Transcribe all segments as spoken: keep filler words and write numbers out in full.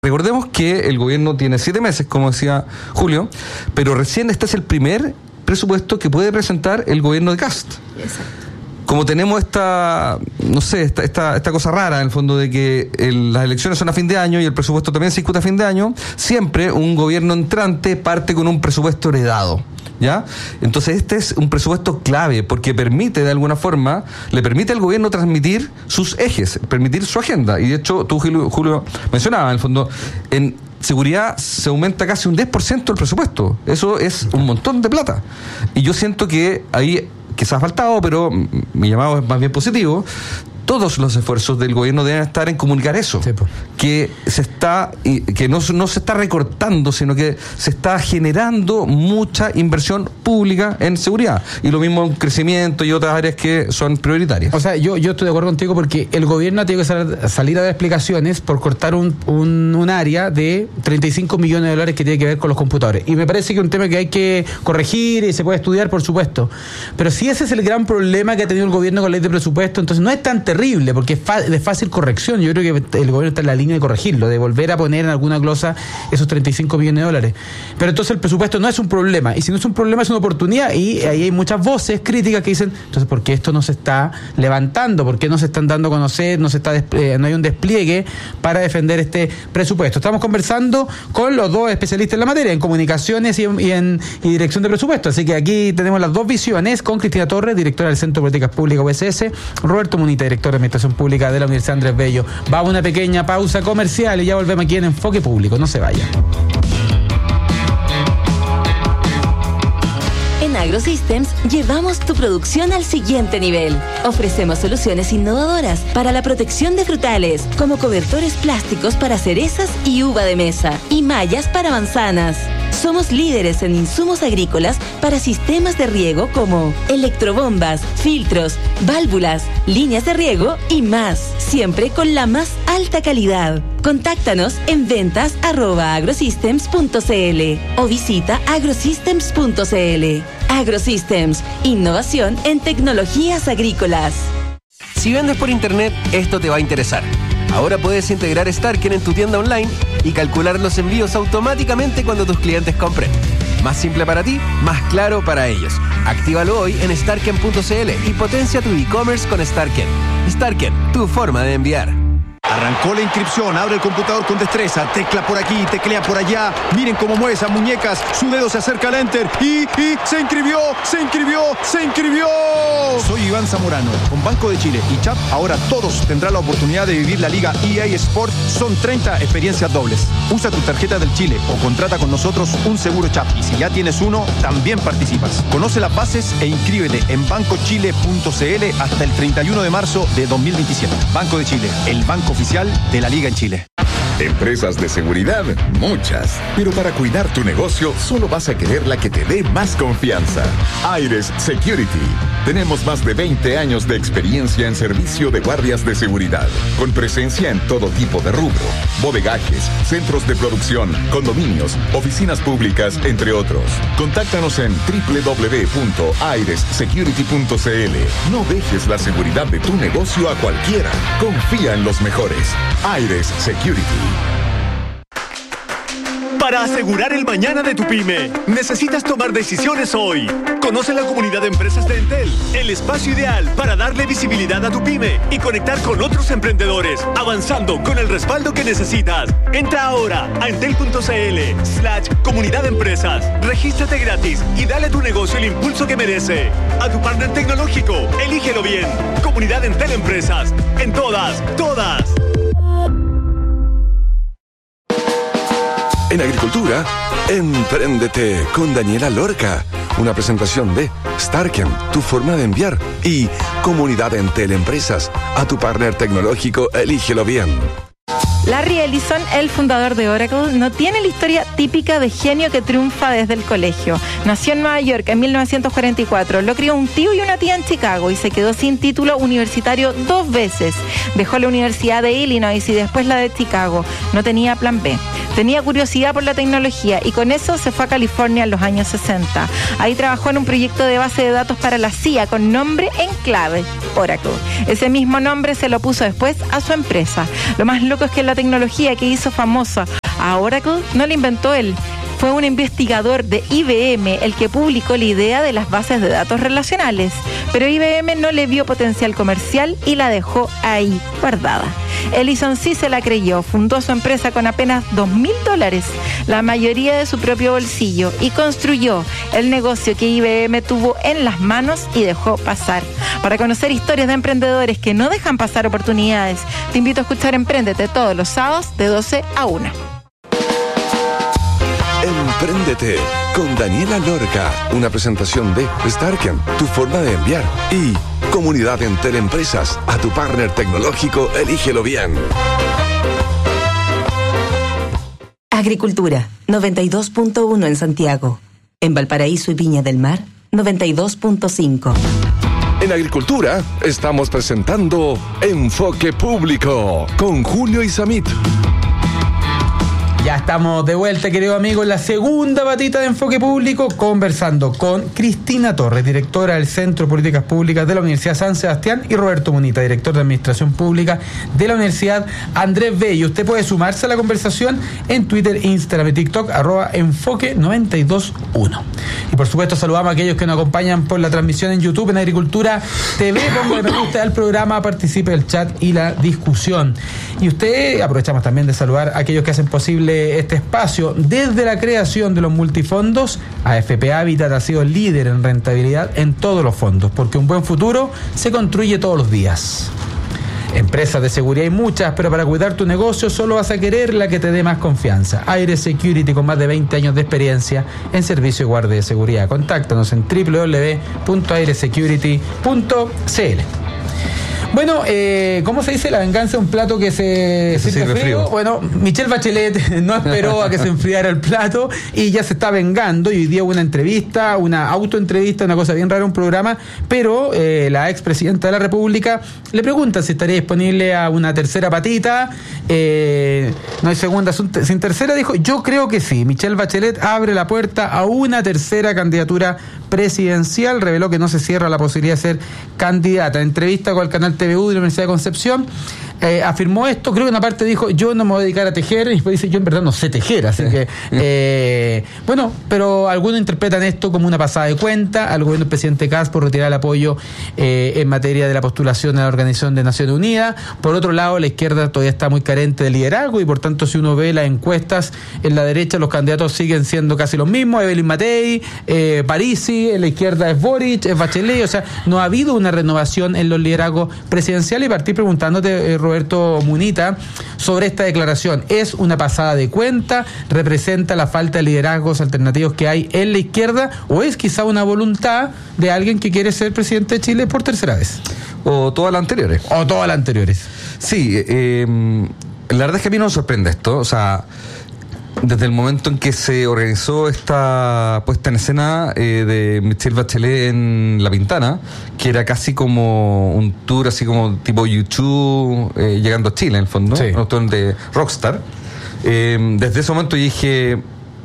Recordemos que el gobierno tiene siete meses, como decía Julio, pero recién este es el primer presupuesto que puede presentar el gobierno de Kast. Exacto. Como tenemos esta, no sé, esta, esta, esta cosa rara en el fondo de que el, las elecciones son a fin de año y el presupuesto también se discute a fin de año, siempre un gobierno entrante parte con un presupuesto heredado. ¿Ya? Entonces este es un presupuesto clave porque permite de alguna forma, le permite al gobierno transmitir sus ejes, permitir su agenda. Y de hecho, tú Julio, Julio mencionabas, en el fondo, en seguridad se aumenta casi un diez por ciento el presupuesto. Eso es un montón de plata. Y yo siento que ahí quizás ha faltado, pero mi llamado es más bien positivo. Todos los esfuerzos del gobierno deben estar en comunicar eso, sí, pues. que se está, que no, no se está recortando, sino que se está generando mucha inversión pública en seguridad, y lo mismo en crecimiento y otras áreas que son prioritarias. O sea, yo, yo estoy de acuerdo contigo porque el gobierno tiene que salir, salir a dar explicaciones por cortar un, un, un área de treinta y cinco millones de dólares que tiene que ver con los computadores, y me parece que es un tema que hay que corregir y se puede estudiar, por supuesto, pero si ese es el gran problema que ha tenido el gobierno con la ley de presupuesto, entonces no es tan terrible, porque es de fácil corrección. Yo creo que el gobierno está en la línea de corregirlo, de volver a poner en alguna glosa esos treinta y cinco millones de dólares. Pero entonces el presupuesto no es un problema, y si no es un problema es una oportunidad, y ahí hay muchas voces críticas que dicen, entonces ¿por qué esto no se está levantando? ¿Por qué no se están dando a conocer? No se está eh, no hay un despliegue para defender este presupuesto. Estamos conversando con los dos especialistas en la materia, en comunicaciones y en, y en y dirección de presupuesto, así que aquí tenemos las dos visiones con Cristina Torres, directora del Centro de Políticas Públicas U S S, Roberto Munita, director de Administración Pública de la Universidad Andrés Bello. Vamos a una pequeña pausa comercial y ya volvemos aquí en Enfoque Público. No se vayan. En AgroSystems llevamos tu producción al siguiente nivel. Ofrecemos soluciones innovadoras para la protección de frutales, como cobertores plásticos para cerezas y uva de mesa, y mallas para manzanas. Somos líderes en insumos agrícolas para sistemas de riego como electrobombas, filtros, válvulas, líneas de riego y más, siempre con la más alta calidad. Contáctanos en ventas arroba agrosystems punto cl o visita agrosystems punto cl. AgroSystems, innovación en tecnologías agrícolas. Si vendes por internet, esto te va a interesar. Ahora puedes integrar Starken en tu tienda online y calcular los envíos automáticamente cuando tus clientes compren. Más simple para ti, más claro para ellos. Actívalo hoy en starken punto cl y potencia tu e-commerce con Starken. Starken, tu forma de enviar. Arrancó la inscripción, abre el computador con destreza, tecla por aquí, teclea por allá, miren cómo mueve esas muñecas, su dedo se acerca al enter y, y se inscribió, se inscribió, se inscribió. Soy Iván Zamorano, con Banco de Chile y Chap, ahora todos tendrán la oportunidad de vivir la Liga E A Sport, son treinta experiencias dobles. Usa tu tarjeta del Chile o contrata con nosotros un seguro Chap, y si ya tienes uno, también participas. Conoce las bases e inscríbete en banco chile punto cl hasta el treinta y uno de marzo de dos mil veintisiete. Banco de Chile, el banco oficial de la Liga en Chile. Empresas de seguridad, muchas. Pero para cuidar tu negocio, solo vas a querer la que te dé más confianza. Aires Security. Tenemos más de veinte años de experiencia en servicio de guardias de seguridad, con presencia en todo tipo de rubro: bodegajes, centros de producción, condominios, oficinas públicas, entre otros. Contáctanos en doble u doble u doble u punto aires security punto cl. No dejes la seguridad de tu negocio a cualquiera. Confía en los mejores. Aires Security. Para asegurar el mañana de tu pyme, necesitas tomar decisiones hoy. Conoce la comunidad de empresas de Entel, el espacio ideal para darle visibilidad a tu pyme y conectar con otros emprendedores, avanzando con el respaldo que necesitas. Entra ahora a entel punto cl slash comunidad de empresas. Regístrate gratis y dale a tu negocio el impulso que merece. A tu partner tecnológico, elígelo bien. Comunidad Entel Empresas. En todas, todas. En agricultura, empréndete con Daniela Lorca. Una presentación de Starken, tu forma de enviar, y Comunidad Entel Empresas. A tu partner tecnológico, elígelo bien. Larry Ellison, el fundador de Oracle, no tiene la historia típica de genio que triunfa desde el colegio. Nació en Nueva York en mil novecientos cuarenta y cuatro, lo crió un tío y una tía en Chicago y se quedó sin título universitario dos veces. Dejó la Universidad de Illinois y después la de Chicago. No tenía plan B. Tenía curiosidad por la tecnología y con eso se fue a California en los años sesenta. Ahí trabajó en un proyecto de base de datos para la C I A con nombre en clave, Oracle. Ese mismo nombre se lo puso después a su empresa. Lo más loco es que la tecnología que hizo famosa a Oracle no la inventó él. Fue un investigador de I B M el que publicó la idea de las bases de datos relacionales, pero I B M no le vio potencial comercial y la dejó ahí, guardada. Ellison sí se la creyó, fundó su empresa con apenas dos mil dólares, la mayoría de su propio bolsillo, y construyó el negocio que I B M tuvo en las manos y dejó pasar. Para conocer historias de emprendedores que no dejan pasar oportunidades, te invito a escuchar Emprendete todos los sábados de doce a una. Empréndete con Daniela Lorca, una presentación de Starken, tu forma de enviar, y Comunidad Entel Empresas, a tu partner tecnológico, elígelo bien. Agricultura, noventa y dos punto uno en Santiago. En Valparaíso y Viña del Mar, noventa y dos punto cinco. En Agricultura estamos presentando Enfoque Público con Julio Isamit. Ya estamos de vuelta, querido amigo, en la segunda patita de Enfoque Público, conversando con Cristina Torres, directora del Centro de Políticas Públicas de la Universidad San Sebastián, y Roberto Munita, director de Administración Pública de la Universidad Andrés Bello. Usted puede sumarse a la conversación en Twitter, Instagram y TikTok, arroba enfoque noventa y dos uno. Y por supuesto saludamos a aquellos que nos acompañan por la transmisión en YouTube, en Agricultura T V. Ponga me gusta al programa, participe del chat y la discusión. Y usted, aprovechamos también de saludar a aquellos que hacen posible este espacio. Desde la creación de los multifondos, A F P Habitat ha sido el líder en rentabilidad en todos los fondos, porque un buen futuro se construye todos los días. Empresas de seguridad hay muchas, pero para cuidar tu negocio solo vas a querer la que te dé más confianza. Aire Security, con más de veinte años de experiencia en servicio y guardia de seguridad. Contáctanos en doble u doble u doble u punto aire security punto c l. Bueno, eh, ¿cómo se dice? La venganza es un plato que se sirve frío. frío. Bueno, Michelle Bachelet no esperó a que se enfriara el plato y ya se está vengando. Y hoy día hubo una entrevista, una autoentrevista, una cosa bien rara, un programa. Pero eh, la expresidenta de la República le pregunta si estaría disponible a una tercera patita. Eh, no hay segunda sin tercera. Dijo, yo creo que sí. Michelle Bachelet abre la puerta a una tercera candidatura presidencial. Reveló que no se cierra la posibilidad de ser candidata. Entrevista con el canal T V U de la Universidad de Concepción, eh, afirmó esto. Creo que una parte dijo, yo no me voy a dedicar a tejer, y después dice, yo en verdad no sé tejer, así que eh, bueno, pero algunos interpretan esto como una pasada de cuenta al gobierno del presidente Kast por retirar el apoyo eh, en materia de la postulación a la Organización de Naciones Unidas. Por otro lado, la izquierda todavía está muy carente de liderazgo, y por tanto, si uno ve las encuestas, en la derecha los candidatos siguen siendo casi los mismos: Evelyn Matei, eh, Parisi. En la izquierda es Boric, es Bachelet. O sea, no ha habido una renovación en los liderazgos presidenciales. Y partí preguntándote, eh, Roberto Munita, sobre esta declaración. ¿Es una pasada de cuenta? ¿Representa la falta de liderazgos alternativos que hay en la izquierda? ¿O es quizá una voluntad de alguien que quiere ser presidente de Chile por tercera vez? O todas las anteriores. O todas las anteriores. Sí, eh, la verdad es que a mí no me sorprende esto. O sea, desde el momento en que se organizó esta puesta en escena eh, de Michelle Bachelet en La Pintana, que era casi como un tour así como tipo YouTube eh, llegando a Chile, en el fondo, sí. Un tour de Rockstar. Eh, desde ese momento yo dije,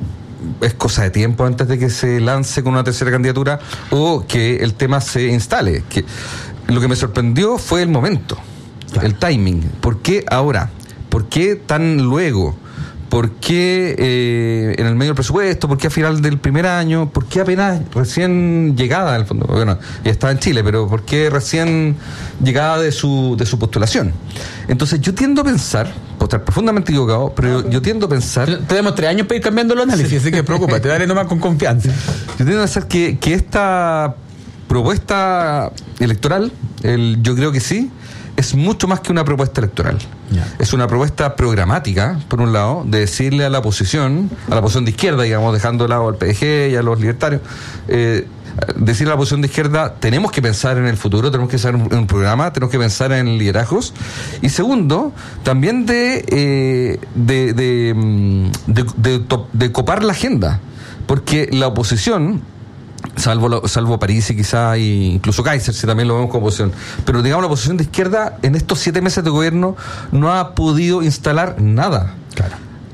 es cosa de tiempo antes de que se lance con una tercera candidatura o que el tema se instale. Que lo que me sorprendió fue el momento, claro. El timing. ¿Por qué ahora? ¿Por qué tan luego? ¿Por qué eh, en el medio del presupuesto? ¿Por qué a final del primer año? ¿Por qué apenas recién llegada, en el fondo? Bueno, ya estaba en Chile, pero ¿por qué recién llegada de su de su postulación? Entonces yo tiendo a pensar, puedo estar profundamente equivocado, pero yo, yo tiendo a pensar... Tenemos tres años para ir cambiando los análisis, sí. Así que preocúpate, dale nomás con confianza. Yo tiendo a pensar que, que esta propuesta electoral, el, yo creo que sí, es mucho más que una propuesta electoral. Yeah. Es una propuesta programática, por un lado, de decirle a la oposición, a la oposición de izquierda, digamos, dejando de lado al P D G y a los libertarios, eh, decirle a la oposición de izquierda, tenemos que pensar en el futuro, tenemos que pensar en un programa, tenemos que pensar en liderazgos. Y segundo, también de, eh, de, de, de, de, de, de copar la agenda, porque la oposición... Salvo, salvo París y quizá y incluso Kaiser, si también lo vemos como oposición. Pero digamos, la oposición de izquierda en estos siete meses de gobierno no ha podido instalar nada. Claro.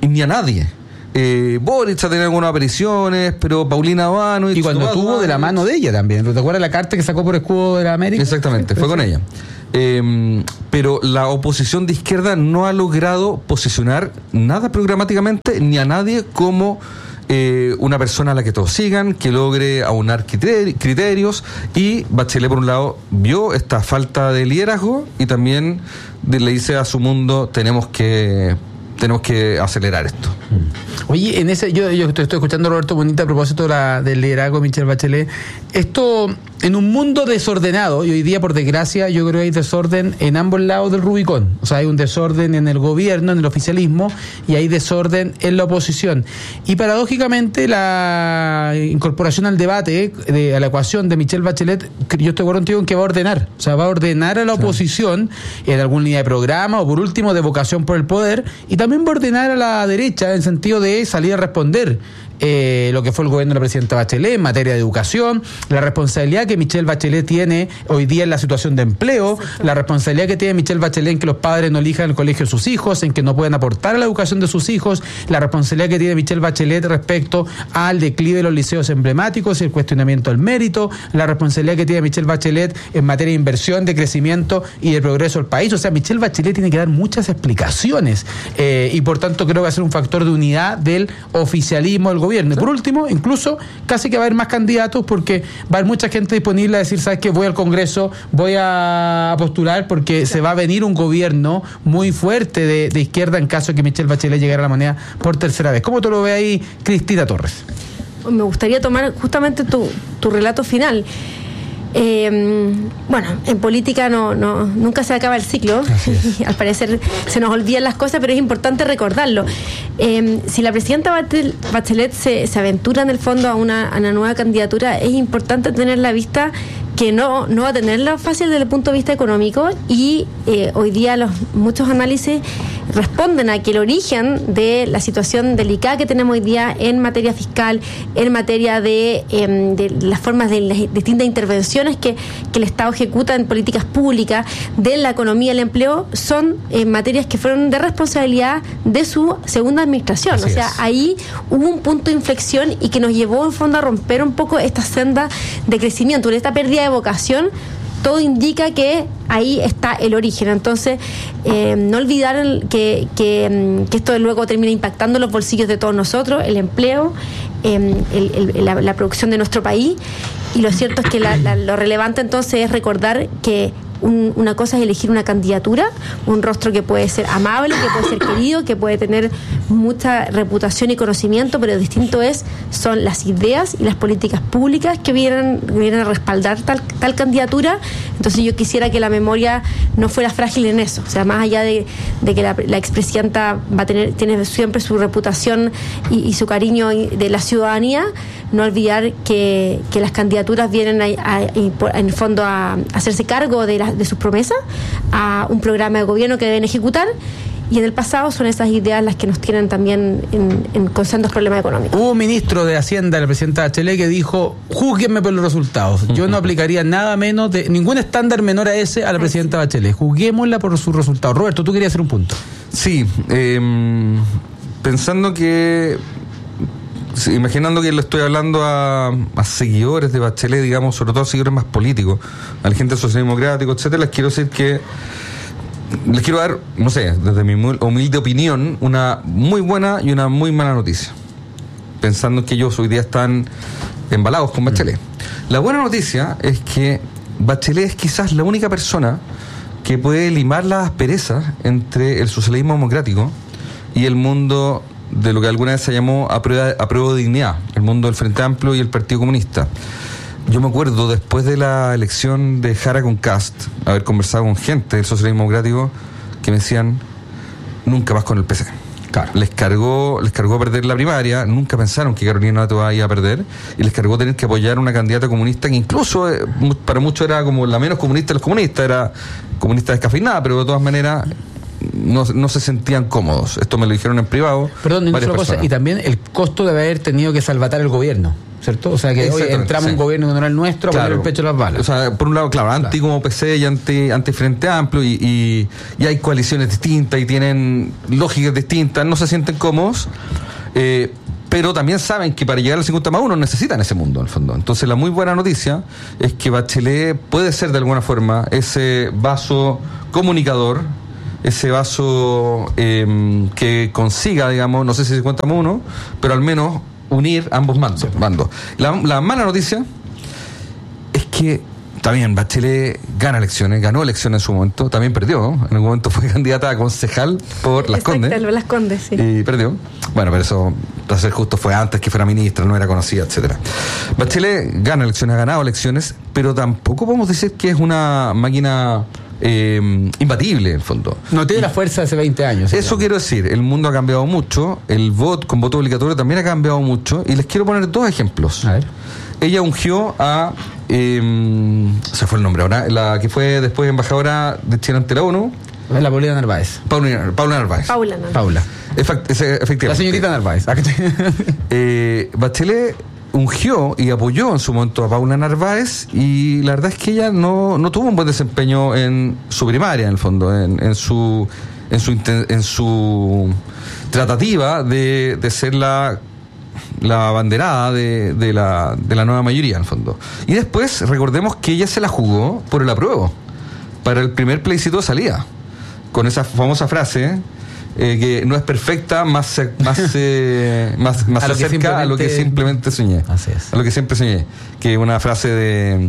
y ni a nadie. Eh, Boric ha tenido algunas apariciones, pero Paulina Abano y cuando tuvo de la mano de ella también. ¿Te acuerdas la carta que sacó por Escudo de la América? Exactamente, fue con ella. Eh, pero la oposición de izquierda no ha logrado posicionar nada programáticamente ni a nadie como eh, una persona a la que todos sigan, que logre aunar criteri- criterios. Y Bachelet, por un lado, vio esta falta de liderazgo y también de, le dice a su mundo: tenemos que tenemos que acelerar esto. Oye, en ese, yo, yo estoy escuchando a Roberto Bonita a propósito de la, del liderazgo de Michelle Bachelet. Esto, en un mundo desordenado, y hoy día, por desgracia, yo creo que hay desorden en ambos lados del Rubicón. O sea, hay un desorden en el gobierno, en el oficialismo, y hay desorden en la oposición. Y paradójicamente, la incorporación al debate, de, a la ecuación de Michelle Bachelet, yo estoy de acuerdo contigo en que va a ordenar. O sea, va a ordenar a la oposición en alguna línea de programa, o por último, de vocación por el poder, y también va a ordenar a la derecha en el sentido de salir a responder eh, lo que fue el gobierno de la presidenta Bachelet en materia de educación, la responsabilidad que Michelle Bachelet tiene hoy día en la situación de empleo, la responsabilidad que tiene Michelle Bachelet en que los padres no elijan el colegio de sus hijos, en que no puedan aportar a la educación de sus hijos, la responsabilidad que tiene Michelle Bachelet respecto al declive de los liceos emblemáticos y el cuestionamiento del mérito, la responsabilidad que tiene Michelle Bachelet en materia de inversión, de crecimiento y de progreso del país. O sea, Michelle Bachelet tiene que dar muchas explicaciones eh, y por tanto creo que va a ser un factor de unidad del oficialismo del gobierno. Y por último, incluso casi que va a haber más candidatos porque va a haber mucha gente disponible a decir: ¿sabes qué? Voy al Congreso, voy a postular porque se va a venir un gobierno muy fuerte de, de izquierda en caso de que Michelle Bachelet llegara a la moneda por tercera vez. ¿Cómo te lo ve ahí, Cristina Torres? Me gustaría tomar justamente tu, tu relato final. Eh, bueno, en política no, no nunca se acaba el ciclo y al parecer se nos olvidan las cosas, pero es importante recordarlo. Eh, si la presidenta Bachelet se, se aventura en el fondo a una, a una nueva candidatura, es importante tener la vista que no, no va a tenerla fácil desde el punto de vista económico y eh, hoy día los muchos análisis responden a que el origen de la situación delicada que tenemos hoy día en materia fiscal, en materia de, eh, de las formas de las distintas intervenciones que, que el Estado ejecuta en políticas públicas, de la economía y el empleo, son eh, materias que fueron de responsabilidad de su segunda administración. Así o sea, es. Ahí hubo un punto de inflexión y que nos llevó en fondo a romper un poco esta senda de crecimiento, esta pérdida de vocación. Todo indica que ahí está el origen. Entonces, eh, no olvidar el, que, que, que esto luego termina impactando los bolsillos de todos nosotros, el empleo, eh, el, el, la, la producción de nuestro país. Y lo cierto es que la, la, lo relevante entonces es recordar que un, una cosa es elegir una candidatura, un rostro que puede ser amable, que puede ser querido, que puede tener mucha reputación y conocimiento, pero distinto es son las ideas y las políticas públicas que vienen, vienen a respaldar tal, tal candidatura. Entonces yo quisiera que la memoria no fuera frágil en eso. O sea, más allá de, de que la, la expresidenta va a tener tiene siempre su reputación y, y su cariño de la ciudadanía, no olvidar que, que las candidaturas vienen a, a, a, en el fondo a, a hacerse cargo de, la, de sus promesas, a un programa de gobierno que deben ejecutar. Y en el pasado son esas ideas las que nos tienen también en, en constantes problemas económicos. Hubo un ministro de Hacienda, la presidenta Bachelet, que dijo: júzguenme por los resultados. Yo no aplicaría nada menos de ningún estándar menor a ese a la presidenta Bachelet. Juzguémosla por sus resultados. Roberto, tú querías hacer un punto. Sí, eh, pensando que sí, imaginando que le estoy hablando a, a seguidores de Bachelet, digamos, sobre todo a seguidores más políticos, a la gente del socialismo democrático, etcétera, les quiero decir que les quiero dar, no sé, desde mi humilde opinión, una muy buena y una muy mala noticia, pensando que ellos hoy día están embalados con Bachelet. La buena noticia es que Bachelet es quizás la única persona que puede limar las asperezas entre el socialismo democrático y el mundo de lo que alguna vez se llamó aprueba, aprueba de dignidad, el mundo del Frente Amplio y el Partido Comunista. Yo me acuerdo, después de la elección de Jara con Kast, haber conversado con gente del socialismo democrático que me decían: nunca más con el P C. Claro. Les cargó, les cargó perder la primaria, nunca pensaron que Carolina Toá iba a perder, y les cargó tener que apoyar a una candidata comunista que incluso eh, para muchos era como la menos comunista de los comunistas, era comunista descafeinada, pero de todas maneras No, no se sentían cómodos. Esto me lo dijeron en privado. Perdón, una cosa, y también el costo de haber tenido que salvatar el gobierno. ¿cierto? O sea que hoy entramos en un gobierno que no era el nuestro a claro. poner el pecho a las balas. O sea, por un lado, claro, anti claro. como P C y anti, anti Frente Amplio y, y, y hay coaliciones distintas y tienen lógicas distintas, no se sienten cómodos, eh, pero también saben que para llegar al cincuenta más uno necesitan ese mundo, en el fondo. Entonces, la muy buena noticia es que Bachelet puede ser de alguna forma ese vaso comunicador, ese vaso eh, que consiga, digamos, no sé si cincuenta más uno, pero al menos unir ambos mandos. bandos. La, la mala noticia es que también Bachelet gana elecciones, ganó elecciones en su momento, también perdió, ¿no? En algún momento fue candidata a concejal por Las Condes. Exacto, Las Condes, sí. Y perdió. Bueno, pero eso, para ser justo, fue antes que fuera ministra, no era conocida, etcétera. Bachelet gana elecciones, ha ganado elecciones, pero tampoco podemos decir que es una máquina eh, imbatible, en el fondo. No tiene la fuerza de hace veinte años. Eso quiero decir, el mundo ha cambiado mucho, el voto con voto obligatorio también ha cambiado mucho, y les quiero poner dos ejemplos. A ver. Ella ungió a, eh, se fue el nombre ahora, la que fue después embajadora de Chile ante la ONU. La Paulina Narváez. Paula, Paula Narváez. Paula Narváez. Paula. Efect, efectivamente. La señorita Narváez. eh, Bachelet ungió y apoyó en su momento a Paula Narváez y la verdad es que ella no, no tuvo un buen desempeño en su primaria, en el fondo, en, en su en su en su tratativa de, de ser la la abanderada de, de, la, de la nueva mayoría, en el fondo. Y después, recordemos que ella se la jugó por el apruebo, para el primer plebiscito de salida, con esa famosa frase, eh, que no es perfecta, más se, más, eh, más, más se acerca a lo que simplemente soñé. Así es. A lo que siempre soñé. Que es una frase de...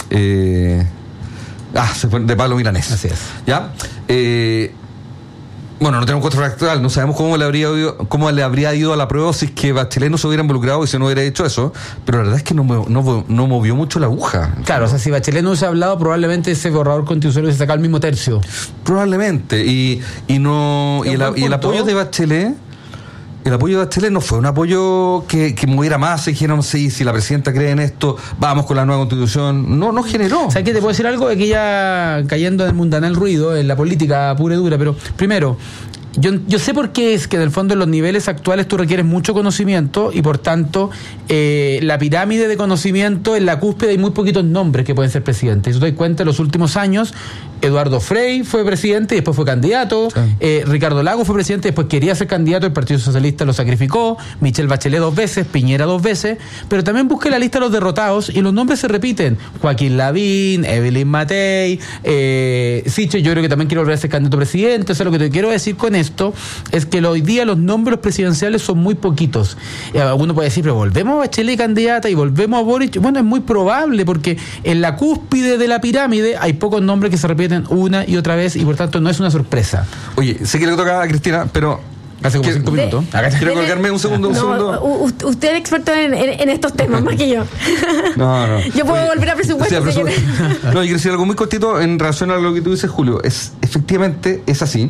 Eh, ah, de Pablo Milanés. Así es. ¿Ya? Eh... Bueno, no tenemos cuatro actual, no sabemos cómo le habría ido, cómo le habría ido a la prueba si es que Bachelet no se hubiera involucrado y si no hubiera hecho eso, pero la verdad es que no, no, no movió mucho la aguja. Claro, o sea, si Bachelet no hubiese hablado, probablemente ese borrador constitucional hubiese sacado el mismo tercio. Probablemente, y, y no y el, y el apoyo de Bachelet, el apoyo de Bachelet no fue un apoyo que, que moviera más, y dijeron, sí, si la presidenta cree en esto, vamos con la nueva constitución. No, no generó. ¿Sabes qué? Te puedo decir algo de que ya cayendo en el mundanal ruido, en la política pura y dura, pero primero, Yo, yo sé por qué es que en el fondo en los niveles actuales tú requieres mucho conocimiento y por tanto eh, la pirámide de conocimiento en la cúspide hay muy poquitos nombres que pueden ser presidentes. Y si te das cuenta, en los últimos años Eduardo Frei fue presidente y después fue candidato, sí. eh, Ricardo Lagos fue presidente y después quería ser candidato, el Partido Socialista lo sacrificó, Michelle Bachelet dos veces, Piñera dos veces, pero también busqué la lista de los derrotados y los nombres se repiten: Joaquín Lavín, Evelyn Matei, eh, Sicho, yo creo que también quiere volver a ser candidato a presidente. O sea, lo que te quiero decir con esto es que hoy día los nombres presidenciales son muy poquitos. Eh, alguno puede decir, pero volvemos a Bachelet candidata y volvemos a Boric. Bueno, es muy probable porque en la cúspide de la pirámide hay pocos nombres que se repiten una y otra vez y por tanto no es una sorpresa. Oye, sé que le toca a Cristina, pero hace como cinco de, minutos. De, Quiero colgarme un segundo, un no, segundo. U, usted es experto en, en, en estos temas, más que yo. No, no. Yo puedo Oye, volver a presupuesto. Sí, a presupuesto. No, yo quiero decir algo muy cortito en relación a lo que tú dices, Julio. Es, efectivamente, es así.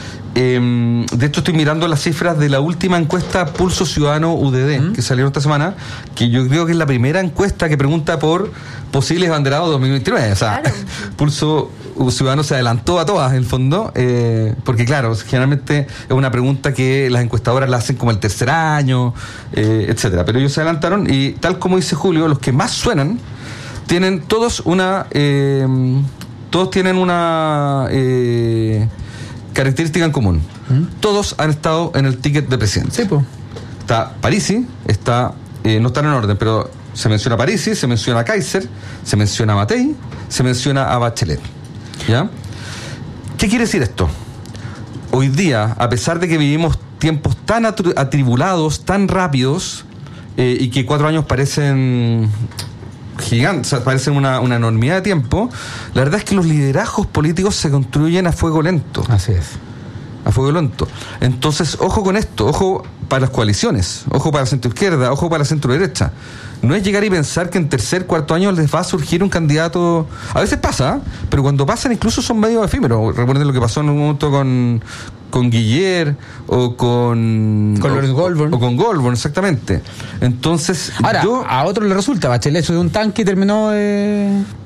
Eh, de hecho, estoy mirando las cifras de la última encuesta Pulso Ciudadano U D D, ¿Mm? que salieron esta semana, que yo creo que es la primera encuesta que pregunta por posibles banderados dos mil veintinueve. O sea, claro. Pulso Ciudadano se adelantó a todas, en el fondo, eh, porque claro, generalmente es una pregunta que las encuestadoras la hacen como el tercer año, eh, etcétera. Pero ellos se adelantaron y, tal como dice Julio, los que más suenan tienen todos una... Eh, todos tienen una... Eh, característica en común. ¿Mm? Todos han estado en el ticket de presidente. Sí, pues. Está Parisi, está, eh, no están en orden, pero se menciona a Parisi, se menciona a Kaiser, se menciona a Matei, se menciona a Bachelet. ¿Ya? ¿Qué quiere decir esto? Hoy día, a pesar de que vivimos tiempos tan atribulados, tan rápidos, eh, y que cuatro años parecen gigantes, o sea, parecen una, una enormidad de tiempo, la verdad es que los liderazgos políticos se construyen a fuego lento. Así es. A fuego lento. Entonces, ojo con esto, ojo para las coaliciones, ojo para la centro izquierda, ojo para la centro derecha. No es llegar y pensar que en tercer, cuarto año les va a surgir un candidato. A veces pasa, pero cuando pasan incluso son medio efímeros. Recuerden lo que pasó en un momento con con Guiller o con con Lorenz Goldborn o con Goldborn, exactamente. Entonces, ahora yo, a otros le resulta, Bachelet eso de un tanque y terminó eh...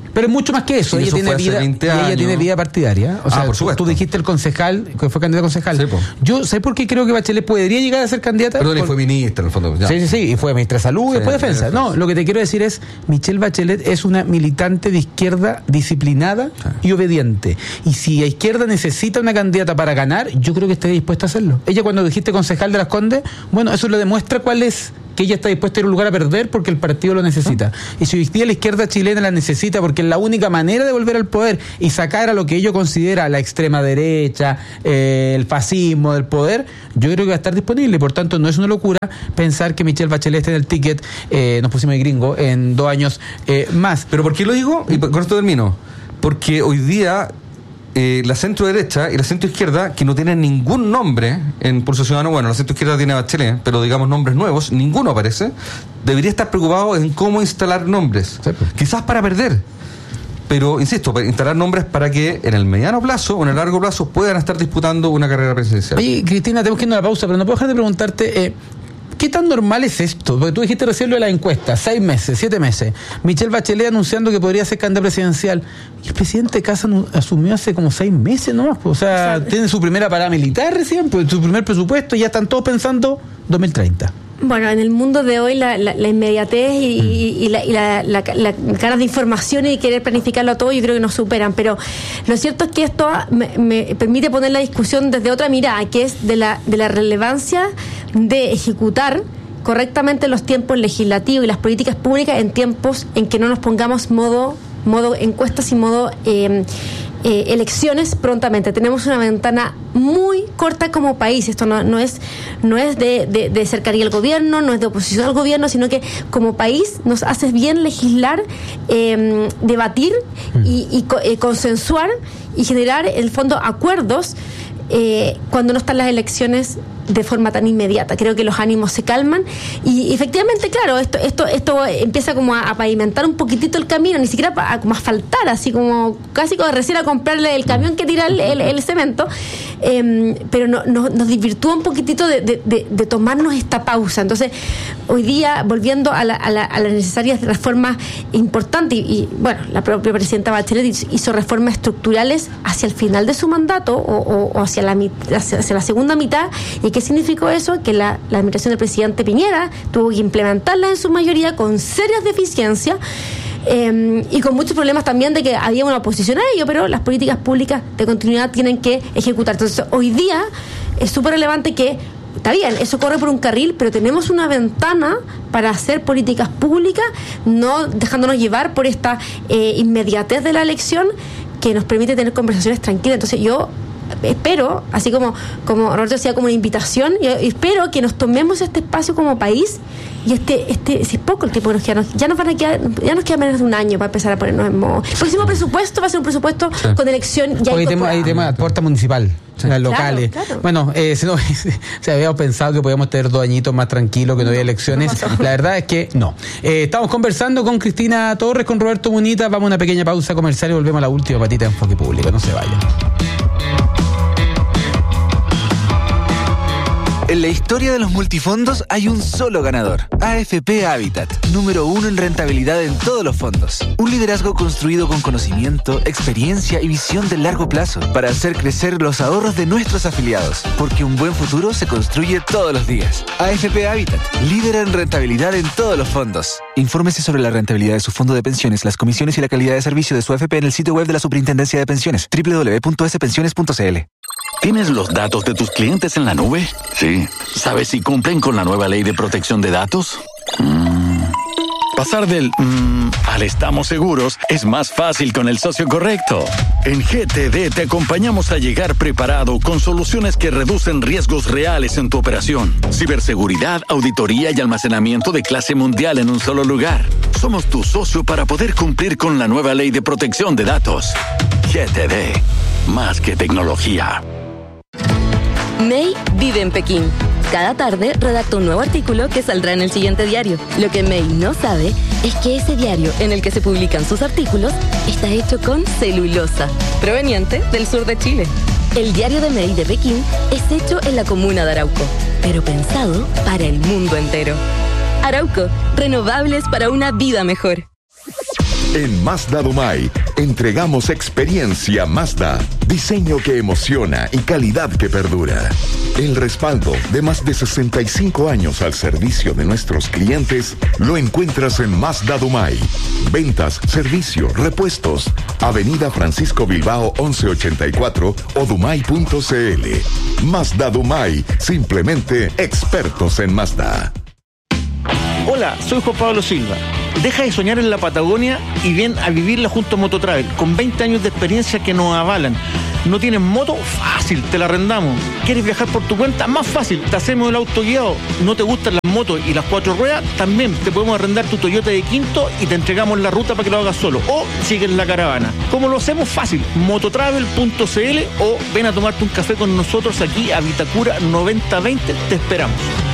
Pero es mucho más que eso. Y ella eso tiene fue hace vida, veinte y ella años. tiene vida partidaria. O sea, Ah, por tú, supuesto. tú dijiste el concejal, que fue candidato a concejal. Sí, po. Yo sé por qué creo que Bachelet podría llegar a ser candidata. Perdón, y Por- fue ministra en el fondo. Ya. Sí, sí, sí, y fue ministra de Salud y Sí, después Defensa. defensa. No, lo que te quiero decir es, Michelle Bachelet es una militante de izquierda disciplinada Sí. y obediente. Y si la izquierda necesita una candidata para ganar, yo creo que estaría dispuesta a hacerlo. Ella, cuando dijiste concejal de Las Condes, bueno, eso le demuestra cuál es, que ella está dispuesta a ir a un lugar a perder porque el partido lo necesita. Y si hoy día la izquierda chilena la necesita porque es la única manera de volver al poder y sacar a lo que ellos considera la extrema derecha, eh, el fascismo del poder, yo creo que va a estar disponible. Por tanto, no es una locura pensar que Michelle Bachelet esté en el ticket, eh, nos pusimos de gringo, en dos años eh, más. ¿Pero por qué lo digo? Y con esto termino. Porque hoy día eh, la centro derecha y la centro izquierda, que no tienen ningún nombre en Pulso Ciudadano, bueno, la centro izquierda tiene Bachelet, pero digamos nombres nuevos, ninguno aparece, debería estar preocupado en cómo instalar nombres. Sí, pues. Quizás para perder. Pero, insisto, para instalar nombres para que en el mediano plazo o en el largo plazo puedan estar disputando una carrera presidencial. Oye, Cristina, tenemos que ir a una pausa, pero no puedo dejar de preguntarte, eh, ¿qué tan normal es esto? Porque tú dijiste recién lo de la encuesta, seis meses, siete meses. Michelle Bachelet anunciando que podría ser candidata presidencial. Y el presidente Casa anu- asumió hace como seis meses nomás. Pues, o sea, O sea, tiene su primera parada militar recién, pues, su primer presupuesto, y ya están todos pensando dos mil treinta. Bueno, en el mundo de hoy la, la, la inmediatez y, y, y, la, y la, la, la ganas de información y querer planificarlo todo, yo creo que nos superan. Pero lo cierto es que esto me, me permite poner la discusión desde otra mirada, que es de la, de la relevancia de ejecutar correctamente los tiempos legislativos y las políticas públicas en tiempos en que no nos pongamos modo, modo encuestas y modo eh, eh, elecciones prontamente. Tenemos una ventana muy corta como país. Esto no, no es no es de, de, de cercanía al gobierno, no es de oposición al gobierno, sino que como país nos hace bien legislar, eh, debatir y, y co- eh, consensuar y generar, en el fondo, acuerdos eh, cuando no están las elecciones de forma tan inmediata. Creo que los ánimos se calman y efectivamente, claro, esto esto esto empieza como a, a pavimentar un poquitito el camino, ni siquiera pa- a, como a asfaltar, así como casi como recién a comprarle el camión que tira el, el, el cemento, eh, pero no, no, nos desvirtúa un poquitito de, de, de, de tomarnos esta pausa. Entonces, hoy día, volviendo a, la, a, la, a las necesarias reformas importantes, y, y bueno, la propia presidenta Bachelet hizo, hizo reformas estructurales hacia el final de su mandato o, o, o hacia, la, mit- hacia, hacia la segunda mitad. ¿Y qué significó eso? Que la, la administración del presidente Piñera tuvo que implementarla en su mayoría con serias deficiencias eh, y con muchos problemas también de que había una oposición a ello, pero las políticas públicas de continuidad tienen que ejecutar. Entonces, hoy día es súper relevante que, está bien, eso corre por un carril, pero tenemos una ventana para hacer políticas públicas, no dejándonos llevar por esta eh, inmediatez de la elección que nos permite tener conversaciones tranquilas. Entonces, yo espero, así como como Roberto decía, como una invitación, yo espero que nos tomemos este espacio como país y este este si es poco el tiempo que nos queda, nos- ya nos van a quedar, ya nos queda menos de un año para empezar a ponernos en modo. El próximo presupuesto va a ser un presupuesto Sí. con elección ya Hoy tema, hay incorporada. tema puerta municipal, las locales. Claro, claro. Bueno, eh, si no, se habíamos pensado que podíamos tener dos añitos más tranquilos, que no había elecciones. no pasó. La verdad es que no. Eh, estamos conversando con Cristina Torres, con Roberto Munita. Vamos a una pequeña pausa comercial y volvemos a la última patita de Enfoque Público. No se vayan. En la historia de los multifondos hay un solo ganador, A F P Habitat, número uno en rentabilidad en todos los fondos. Un liderazgo construido con conocimiento, experiencia y visión de largo plazo para hacer crecer los ahorros de nuestros afiliados, porque un buen futuro se construye todos los días. A F P Habitat, líder en rentabilidad en todos los fondos. Infórmese sobre la rentabilidad de su fondo de pensiones, las comisiones y la calidad de servicio de su A F P en el sitio web de la Superintendencia de Pensiones, doble u doble u doble u punto s pensiones punto c l. ¿Tienes los datos de tus clientes en la nube? Sí. ¿Sabes si cumplen con la nueva ley de protección de datos? Mm. Pasar del mm, al estamos seguros es más fácil con el socio correcto. En G T D te acompañamos a llegar preparado con soluciones que reducen riesgos reales en tu operación. Ciberseguridad, auditoría y almacenamiento de clase mundial en un solo lugar. Somos tu socio para poder cumplir con la nueva ley de protección de datos. G T D. Más que tecnología. May vive en Pekín. Cada tarde redacta un nuevo artículo que saldrá en el siguiente diario. Lo que May no sabe es que ese diario en el que se publican sus artículos está hecho con celulosa, proveniente del sur de Chile. El diario de May de Pekín es hecho en la comuna de Arauco, pero pensado para el mundo entero. Arauco, renovables para una vida mejor. En Mazda Dumay, entregamos experiencia Mazda, diseño que emociona y calidad que perdura. El respaldo de más de sesenta y cinco años al servicio de nuestros clientes lo encuentras en Mazda Dumay. Ventas, servicio, repuestos. Avenida Francisco Bilbao once ochenta y cuatro o dumay punto cl. Mazda Dumay, simplemente expertos en Mazda. Hola, soy Juan Pablo Silva. Deja de soñar en la Patagonia y ven a vivirla junto a Mototravel, con veinte años de experiencia que nos avalan. ¿No tienes moto? Fácil, te la arrendamos. ¿Quieres viajar por tu cuenta? Más fácil, te hacemos el auto guiado. ¿No te gustan las motos y las cuatro ruedas? También te podemos arrendar tu Toyota de Quinto y te entregamos la ruta para que lo hagas solo. O sigues la caravana. ¿Cómo lo hacemos? Fácil, mototravel punto cl o ven a tomarte un café con nosotros aquí a Vitacura noventa veinte. Te esperamos.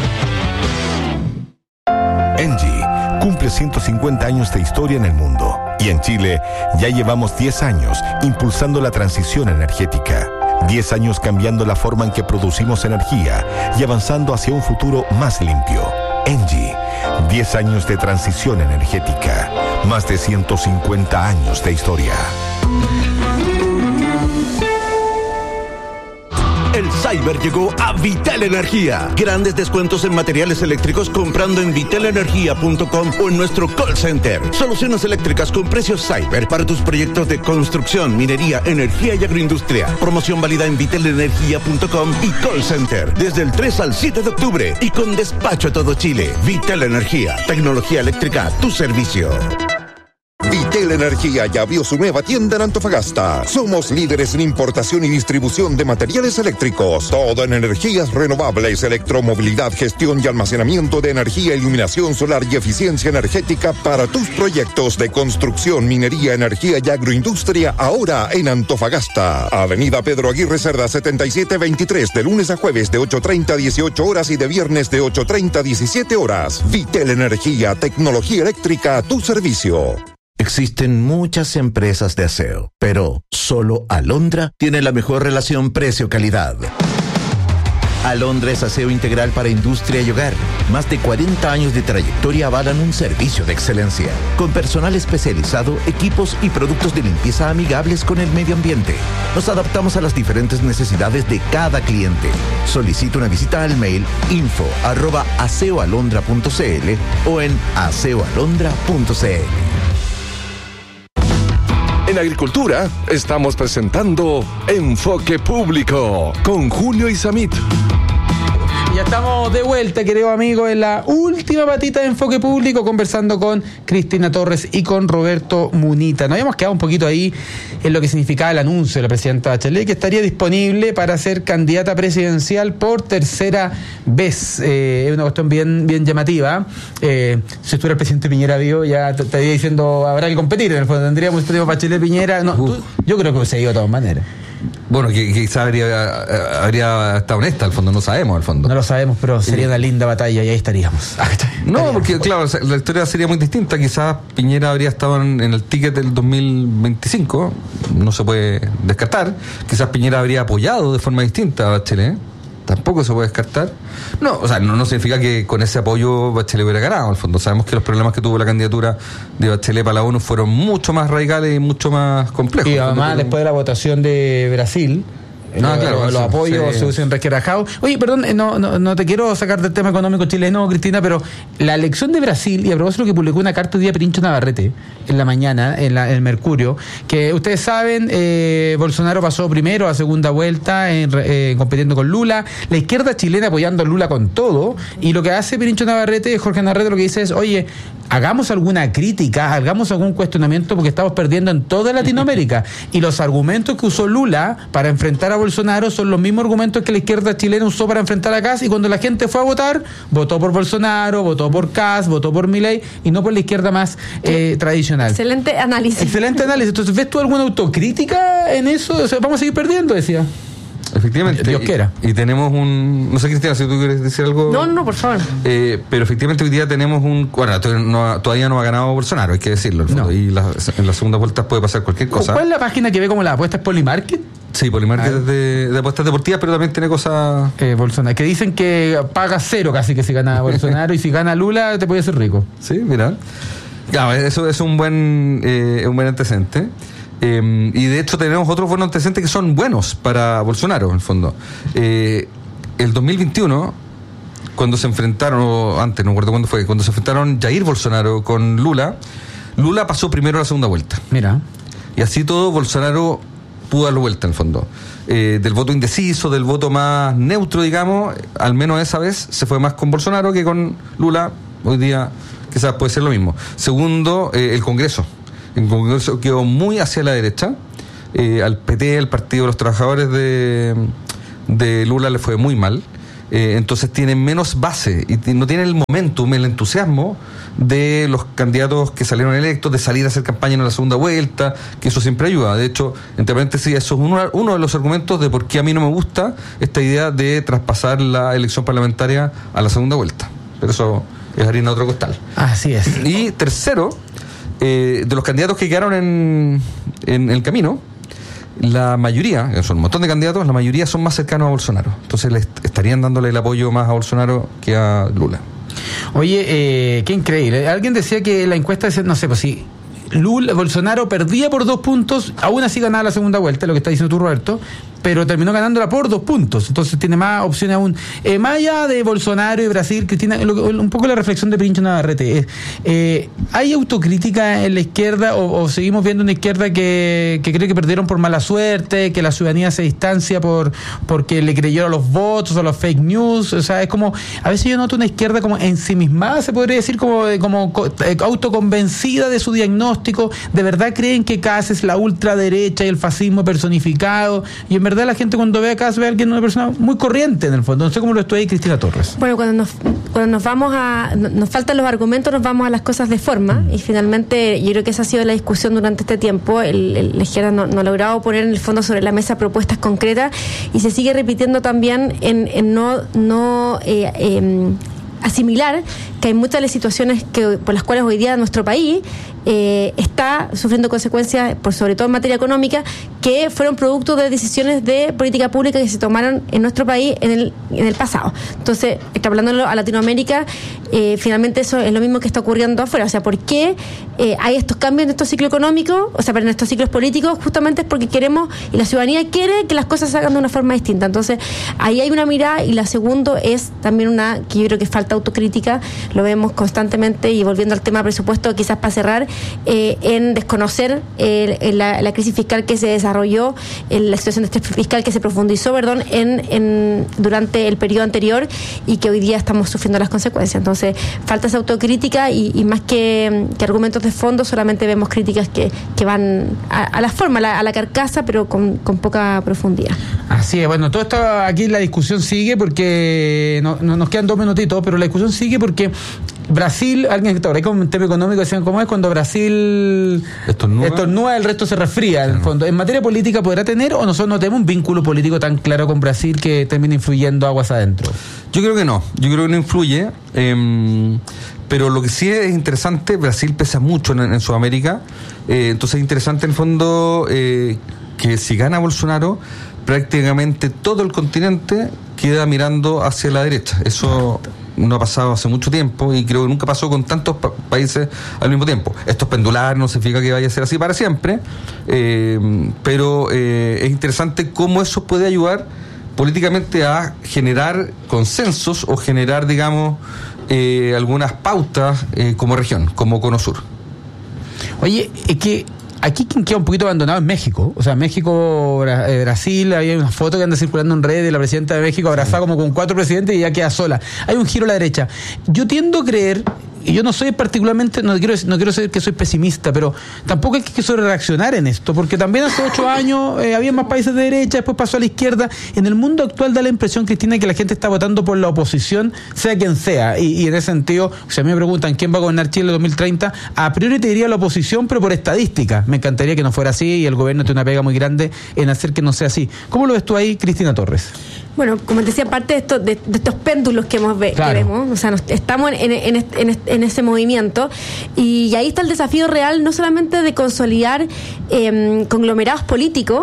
Engie cumple ciento cincuenta años de historia en el mundo y en Chile ya llevamos diez años impulsando la transición energética. diez años cambiando la forma en que producimos energía y avanzando hacia un futuro más limpio. Engie, diez años de transición energética, más de ciento cincuenta años de historia. El Cyber llegó a Vitel Energía. Grandes descuentos en materiales eléctricos comprando en vitel energía punto com o en nuestro call center. Soluciones eléctricas con precios Cyber para tus proyectos de construcción, minería, energía y agroindustria. Promoción válida en vitel energía punto com y call center desde el tres al siete de octubre y con despacho a todo Chile. Vitel Energía, tecnología eléctrica a tu servicio. Vitel Energía ya abrió su nueva tienda en Antofagasta. Somos líderes en importación y distribución de materiales eléctricos. Todo en energías renovables, electromovilidad, gestión y almacenamiento de energía, iluminación solar y eficiencia energética para tus proyectos de construcción, minería, energía y agroindustria. Ahora en Antofagasta. Avenida Pedro Aguirre Cerda setenta y siete veintitrés, de lunes a jueves de ocho treinta a dieciocho horas y de viernes de ocho treinta a diecisiete horas. Vitel Energía, tecnología eléctrica a tu servicio. Existen muchas empresas de aseo, pero solo Alondra tiene la mejor relación precio-calidad. Alondra es aseo integral para industria y hogar. Más de cuarenta años de trayectoria avalan un servicio de excelencia, con personal especializado, equipos y productos de limpieza amigables con el medio ambiente. Nos adaptamos a las diferentes necesidades de cada cliente. Solicita una visita al mail info arroba aseoalondra punto cl o en aseoalondra punto cl. En Agricultura estamos presentando Enfoque Público con Julio Isamit. Ya estamos de vuelta, querido amigo, en la última patita de Enfoque Público, conversando con Cristina Torres y con Roberto Munita. Nos habíamos quedado un poquito ahí en lo que significaba el anuncio de la presidenta Bachelet, que estaría disponible para ser candidata presidencial por tercera vez. Eh, es una cuestión bien, bien llamativa. Eh, si estuviera el presidente Piñera vivo, ya te estaría diciendo, habrá que competir. En el fondo tendríamos este tema Bachelet Piñera. No, tú, yo creo que se dio de todas maneras. Bueno, que quizás habría, habría estado honesta, al fondo, no sabemos, al fondo. No lo sabemos, pero sería una linda batalla y ahí estaríamos. Ah, estaríamos. No, porque claro, la historia sería muy distinta. Quizás Piñera habría estado en, en el ticket del dos mil veinticinco, no se puede descartar. Quizás Piñera habría apoyado de forma distinta a Bachelet, tampoco se puede descartar. No, o sea, no, no significa que con ese apoyo Bachelet hubiera ganado. Al fondo sabemos que los problemas que tuvo la candidatura de Bachelet para la ONU fueron mucho más radicales y mucho más complejos. Y además, pero... después de la votación de Brasil, No, los, claro, los sí, apoyos sí. se hubiesen resquebrajado. Oye, perdón, no, no, no te quiero sacar del tema económico chileno, Cristina, pero la elección de Brasil, y a propósito lo que publicó una carta hoy día Pirincho Navarrete en la mañana, en, la, en el Mercurio, que ustedes saben, eh, Bolsonaro pasó primero a segunda vuelta en, eh, compitiendo con Lula, la izquierda chilena apoyando a Lula con todo, y lo que hace Pirincho Navarrete, Jorge Navarrete, lo que dice es, oye, hagamos alguna crítica, hagamos algún cuestionamiento porque estamos perdiendo en toda Latinoamérica, y los argumentos que usó Lula para enfrentar a Bolsonaro son los mismos argumentos que la izquierda chilena usó para enfrentar a Kast, y cuando la gente fue a votar, votó por Bolsonaro, votó por Kast, votó por Milei, y no por la izquierda más eh, tradicional. Excelente análisis. Excelente análisis. Entonces, ¿ves tú alguna autocrítica en eso? O sea, vamos a seguir perdiendo, decía. Efectivamente. Dios quiera. Y, y tenemos un... No sé, Cristina, si tú quieres decir algo... No, no, por favor. Eh, pero efectivamente hoy día tenemos un... Bueno, todavía no, todavía no ha ganado Bolsonaro, hay que decirlo. No. Y la, en las segundas vueltas puede pasar cualquier cosa. ¿Cuál es la página que ve como la apuesta? ¿Es Polymarket? Sí, Polymarket es de, de apuestas deportivas, pero también tiene cosas... Eh, Bolsonaro, que dicen que paga cero casi que si gana Bolsonaro y si gana Lula te puede hacer rico. Sí, mira. Claro, eso es un buen, eh, un buen antecedente. Eh, y de hecho tenemos otros buenos antecedentes que son buenos para Bolsonaro, en el fondo. Eh, el dos mil veintiuno, cuando se enfrentaron, o antes, no recuerdo cuándo fue, cuando se enfrentaron Jair Bolsonaro con Lula, Lula pasó primero a la segunda vuelta. Mira. Y así todo, Bolsonaro pudo dar la vuelta, en el fondo. Eh, del voto indeciso, del voto más neutro, digamos, al menos esa vez se fue más con Bolsonaro que con Lula. Hoy día quizás puede ser lo mismo. Segundo, eh, el Congreso. El Congreso quedó muy hacia la derecha. Eh, al P T, el Partido de los Trabajadores de, de Lula, le fue muy mal. Eh, entonces tienen menos base y t- no tienen el momentum, el entusiasmo de los candidatos que salieron electos, de salir a hacer campaña en la segunda vuelta, que eso siempre ayuda. De hecho, entre paréntesis, eso es uno, uno de los argumentos de por qué a mí no me gusta esta idea de traspasar la elección parlamentaria a la segunda vuelta. Pero eso es harina de otro costal. Así es. Y tercero, eh, de los candidatos que quedaron en, en el camino, la mayoría, son un montón de candidatos, la mayoría son más cercanos a Bolsonaro. Entonces le est- estarían dándole el apoyo más a Bolsonaro que a Lula. Oye, eh, qué increíble. Alguien decía que la encuesta, no sé, pues si Lula, Bolsonaro perdía por dos puntos, aún así ganaba la segunda vuelta, lo que está diciendo tú, Roberto, pero terminó ganándola por dos puntos. Entonces tiene más opciones aún. Eh, más allá de Bolsonaro y Brasil, Cristina, lo, un poco la reflexión de Pincho Navarrete. Eh, eh, ¿Hay autocrítica en la izquierda o, o seguimos viendo una izquierda que, que cree que perdieron por mala suerte, que la ciudadanía se distancia por porque le creyeron a los votos, a los fake news? O sea, es como, a veces yo noto una izquierda como ensimismada, se podría decir, como, como eh, autoconvencida de su diagnóstico. ¿De verdad creen que Kast es la ultraderecha y el fascismo personificado? Y en verdad la gente cuando ve a Kast ve a alguien, una persona muy corriente en el fondo. No sé cómo lo estoy ahí, Cristina Torres. Bueno, cuando nos, cuando nos vamos a, nos faltan los argumentos, nos vamos a las cosas de forma, y finalmente yo creo que esa ha sido la discusión durante este tiempo. El, el, la izquierda no, no ha logrado poner en el fondo sobre la mesa propuestas concretas, y se sigue repitiendo también en, en no, no eh, eh, asimilar que hay muchas de las situaciones que, por las cuales hoy día nuestro país eh, está sufriendo consecuencias, por sobre todo en materia económica, que fueron producto de decisiones de política pública que se tomaron en nuestro país en el, en el pasado. Entonces, extrapolándolo a Latinoamérica, eh, finalmente eso es lo mismo que está ocurriendo afuera. O sea, ¿por qué eh, hay estos cambios en estos ciclos económicos, o sea, en estos ciclos políticos? Justamente es porque queremos, y la ciudadanía quiere que las cosas se hagan de una forma distinta. Entonces, ahí hay una mirada, y la segunda es también una que yo creo que falta autocrítica, lo vemos constantemente, y volviendo al tema presupuesto, quizás para cerrar, eh, en desconocer eh, la, la crisis fiscal que se desarrolló, en la situación de estrés fiscal que se profundizó, perdón, en, en durante el periodo anterior, y que hoy día estamos sufriendo las consecuencias. Entonces, falta esa autocrítica, y, y más que, que argumentos de fondo, solamente vemos críticas que, que van a, a la forma, a la, a la carcasa, pero con, con poca profundidad. Así es, bueno, todo esto aquí la discusión sigue porque no, no, nos quedan dos minutitos, pero la discusión sigue porque Brasil, alguien que está por ahí con un tema económico, decían cómo es cuando Brasil estornuda, estornuda el resto se resfría, en el fondo. En materia política, ¿podrá tener, o nosotros no tenemos un vínculo político tan claro con Brasil que termine influyendo aguas adentro? Yo creo que no, yo creo que no influye, eh, pero lo que sí es interesante, Brasil pesa mucho en, en Sudamérica, eh, entonces es interesante en el fondo eh, que si gana Bolsonaro, prácticamente todo el continente queda mirando hacia la derecha. Eso no ha pasado hace mucho tiempo, y creo que nunca pasó con tantos pa- países al mismo tiempo. Esto es pendular, no significa que vaya a ser así para siempre, eh, pero eh, es interesante cómo eso puede ayudar políticamente a generar consensos o generar, digamos, eh, algunas pautas eh, como región, como Cono Sur. Oye, es que aquí quien queda un poquito abandonado es México. O sea, México, Bra- eh, Brasil, hay una foto que anda circulando en redes de la presidenta de México abrazada como con cuatro presidentes, y ya queda sola. Hay un giro a la derecha. Yo tiendo a creer, y yo no soy particularmente, no quiero no quiero ser que soy pesimista, pero tampoco hay que sobre reaccionar en esto, porque también hace ocho años eh, había más países de derecha, después pasó a la izquierda. En el mundo actual da la impresión, Cristina, que la gente está votando por la oposición, sea quien sea, y, y en ese sentido, si a mí me preguntan quién va a gobernar Chile en dos mil treinta, a priori te diría la oposición, pero por estadística. Me encantaría que no fuera así, y el gobierno tiene una pega muy grande en hacer que no sea así. ¿Cómo lo ves tú ahí, Cristina Torres? Bueno, como te decía, parte de, esto, de, de estos péndulos que, hemos ve, claro. que vemos, o sea, nos, estamos en, en, en, en ese movimiento, y ahí está el desafío real, no solamente de consolidar eh, conglomerados políticos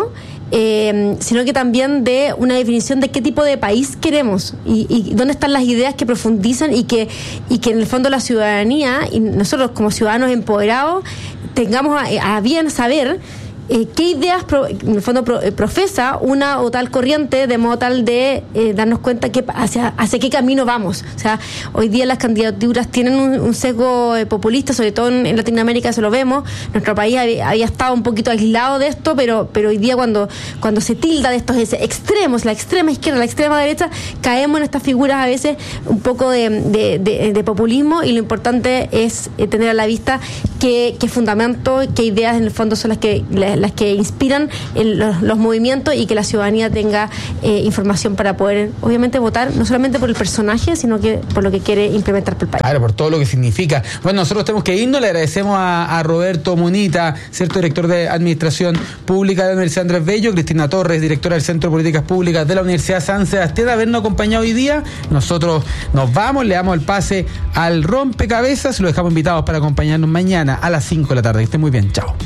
eh, sino que también de una definición de qué tipo de país queremos y, y dónde están las ideas que profundizan y que, y que en el fondo la ciudadanía y nosotros como ciudadanos empoderados tengamos a, a bien saber Eh, qué ideas pro, en el fondo pro, eh, profesa una o tal corriente de modo tal de eh, darnos cuenta que hacia, hacia qué camino vamos. O sea, hoy día las candidaturas tienen un, un sesgo eh, populista, sobre todo en, en Latinoamérica eso lo vemos. Nuestro país había, había estado un poquito aislado de esto, pero pero hoy día cuando cuando se tilda de estos extremos, la extrema izquierda, la extrema derecha, caemos en estas figuras a veces un poco de, de, de, de populismo, y lo importante es eh, tener a la vista qué, qué fundamentos, qué ideas en el fondo son las que las que inspiran el, los, los movimientos, y que la ciudadanía tenga eh, información para poder, obviamente, votar no solamente por el personaje, sino que por lo que quiere implementar para el país. Claro, por todo lo que significa. Bueno, nosotros tenemos que irnos. Le agradecemos a, a Roberto Munita, cierto director de Administración Pública de la Universidad Andrés Bello, Cristina Torres, directora del Centro de Políticas Públicas de la Universidad San Sebastián, de habernos acompañado hoy día. Nosotros nos vamos, le damos el pase al rompecabezas y lo dejamos invitados para acompañarnos mañana a las cinco de la tarde. Que estén muy bien. Chao.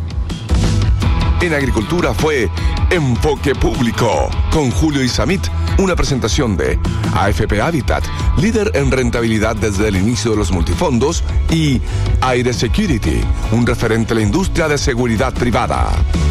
En Agricultura fue Enfoque Público con Julio Isamit, una presentación de A F P Habitat, líder en rentabilidad desde el inicio de los multifondos, y Aire Security, un referente en la industria de seguridad privada.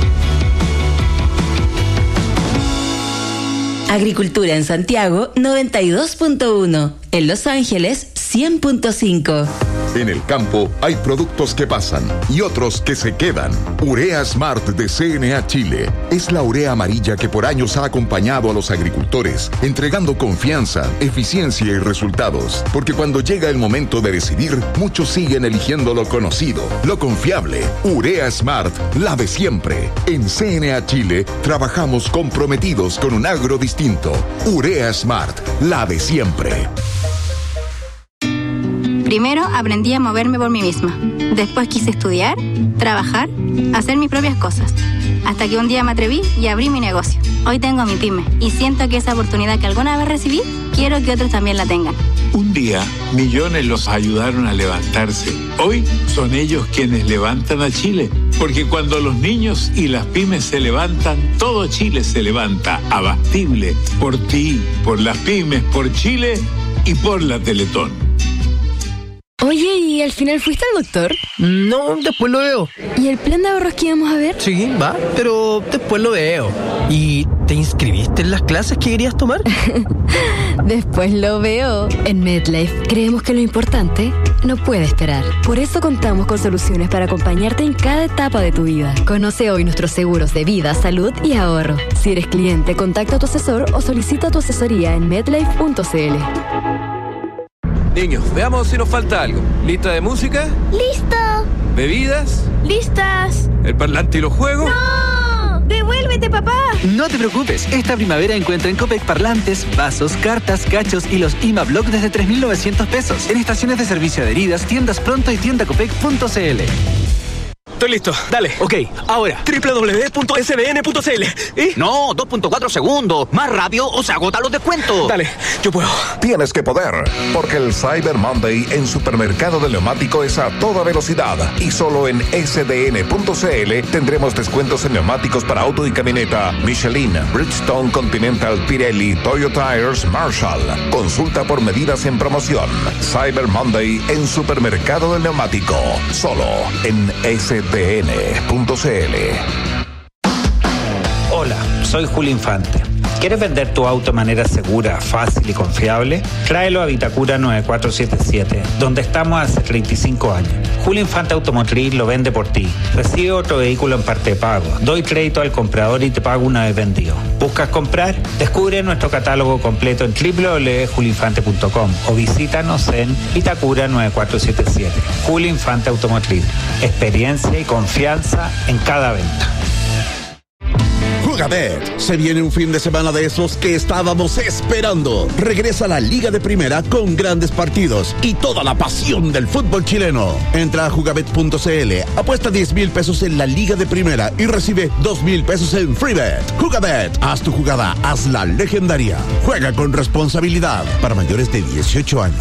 Agricultura en Santiago noventa y dos punto uno, en Los Ángeles cien punto cinco. En el campo hay productos que pasan y otros que se quedan. Urea Smart de C N A Chile es la urea amarilla que por años ha acompañado a los agricultores, entregando confianza, eficiencia y resultados. Porque cuando llega el momento de decidir, muchos siguen eligiendo lo conocido, lo confiable. Urea Smart, la de siempre. En C N A Chile trabajamos comprometidos con un agro distinto. Urea Smart, la de siempre. Primero aprendí a moverme por mí misma. Después quise estudiar, trabajar, hacer mis propias cosas. Hasta que un día me atreví y abrí mi negocio. Hoy tengo mi pyme y siento que esa oportunidad que alguna vez recibí, quiero que otros también la tengan. Un día, millones los ayudaron a levantarse. Hoy son ellos quienes levantan a Chile. Porque cuando los niños y las pymes se levantan, todo Chile se levanta. Abastible. Por ti, por las pymes, por Chile y por la Teletón. Oye, ¿y al final fuiste al doctor? No, después lo veo. ¿Y el plan de ahorros que íbamos a ver? Sí, va, pero después lo veo. ¿Y te inscribiste en las clases que querías tomar? Después lo veo. En MedLife creemos que lo importante no puede esperar. Por eso contamos con soluciones para acompañarte en cada etapa de tu vida. Conoce hoy nuestros seguros de vida, salud y ahorro. Si eres cliente, contacta a tu asesor o solicita tu asesoría en medlife punto c l. Niños, veamos si nos falta algo. ¿Lista de música? ¡Listo! ¿Bebidas? ¡Listas! ¿El parlante y los juegos? ¡No! ¡Devuélvete, papá! No te preocupes, esta primavera encuentra en Copec parlantes, vasos, cartas, cachos y los I M A Block desde tres mil novecientos pesos. En estaciones de servicio adheridas, tiendas Pronto y tienda copec punto c l. Estoy listo, dale. Ok, ahora, doble u doble u doble u punto s b n punto c l. ¿Y? No, dos punto cuatro segundos. Más rápido o se agotan los descuentos. Dale, yo puedo. Tienes que poder, porque el Cyber Monday en Supermercado del Neumático es a toda velocidad. Y solo en s d n punto c l tendremos descuentos en neumáticos para auto y camioneta Michelin, Bridgestone, Continental, Pirelli, Toyota Tires, Marshall. Consulta por medidas en promoción. Cyber Monday en Supermercado del Neumático. Solo en s d n punto c l. Hola, soy Julio Infante. ¿Quieres vender tu auto de manera segura, fácil y confiable? Tráelo a Vitacura nueve cuatro siete siete, donde estamos hace treinta y cinco años. Julio Infante Automotriz lo vende por ti. Recibe otro vehículo en parte de pago. Doy crédito al comprador y te pago una vez vendido. ¿Buscas comprar? Descubre nuestro catálogo completo en doble u doble u doble u punto julio infante punto com o visítanos en Vitacura nueve cuatro siete siete. Julio Infante Automotriz. Experiencia y confianza en cada venta. Jugabet, se viene un fin de semana de esos que estábamos esperando. Regresa la Liga de Primera con grandes partidos y toda la pasión del fútbol chileno. Entra a jugabet punto c l, apuesta diez mil pesos en la Liga de Primera y recibe dos mil pesos en FreeBet. Jugabet, haz tu jugada, hazla legendaria. Juega con responsabilidad para mayores de dieciocho años.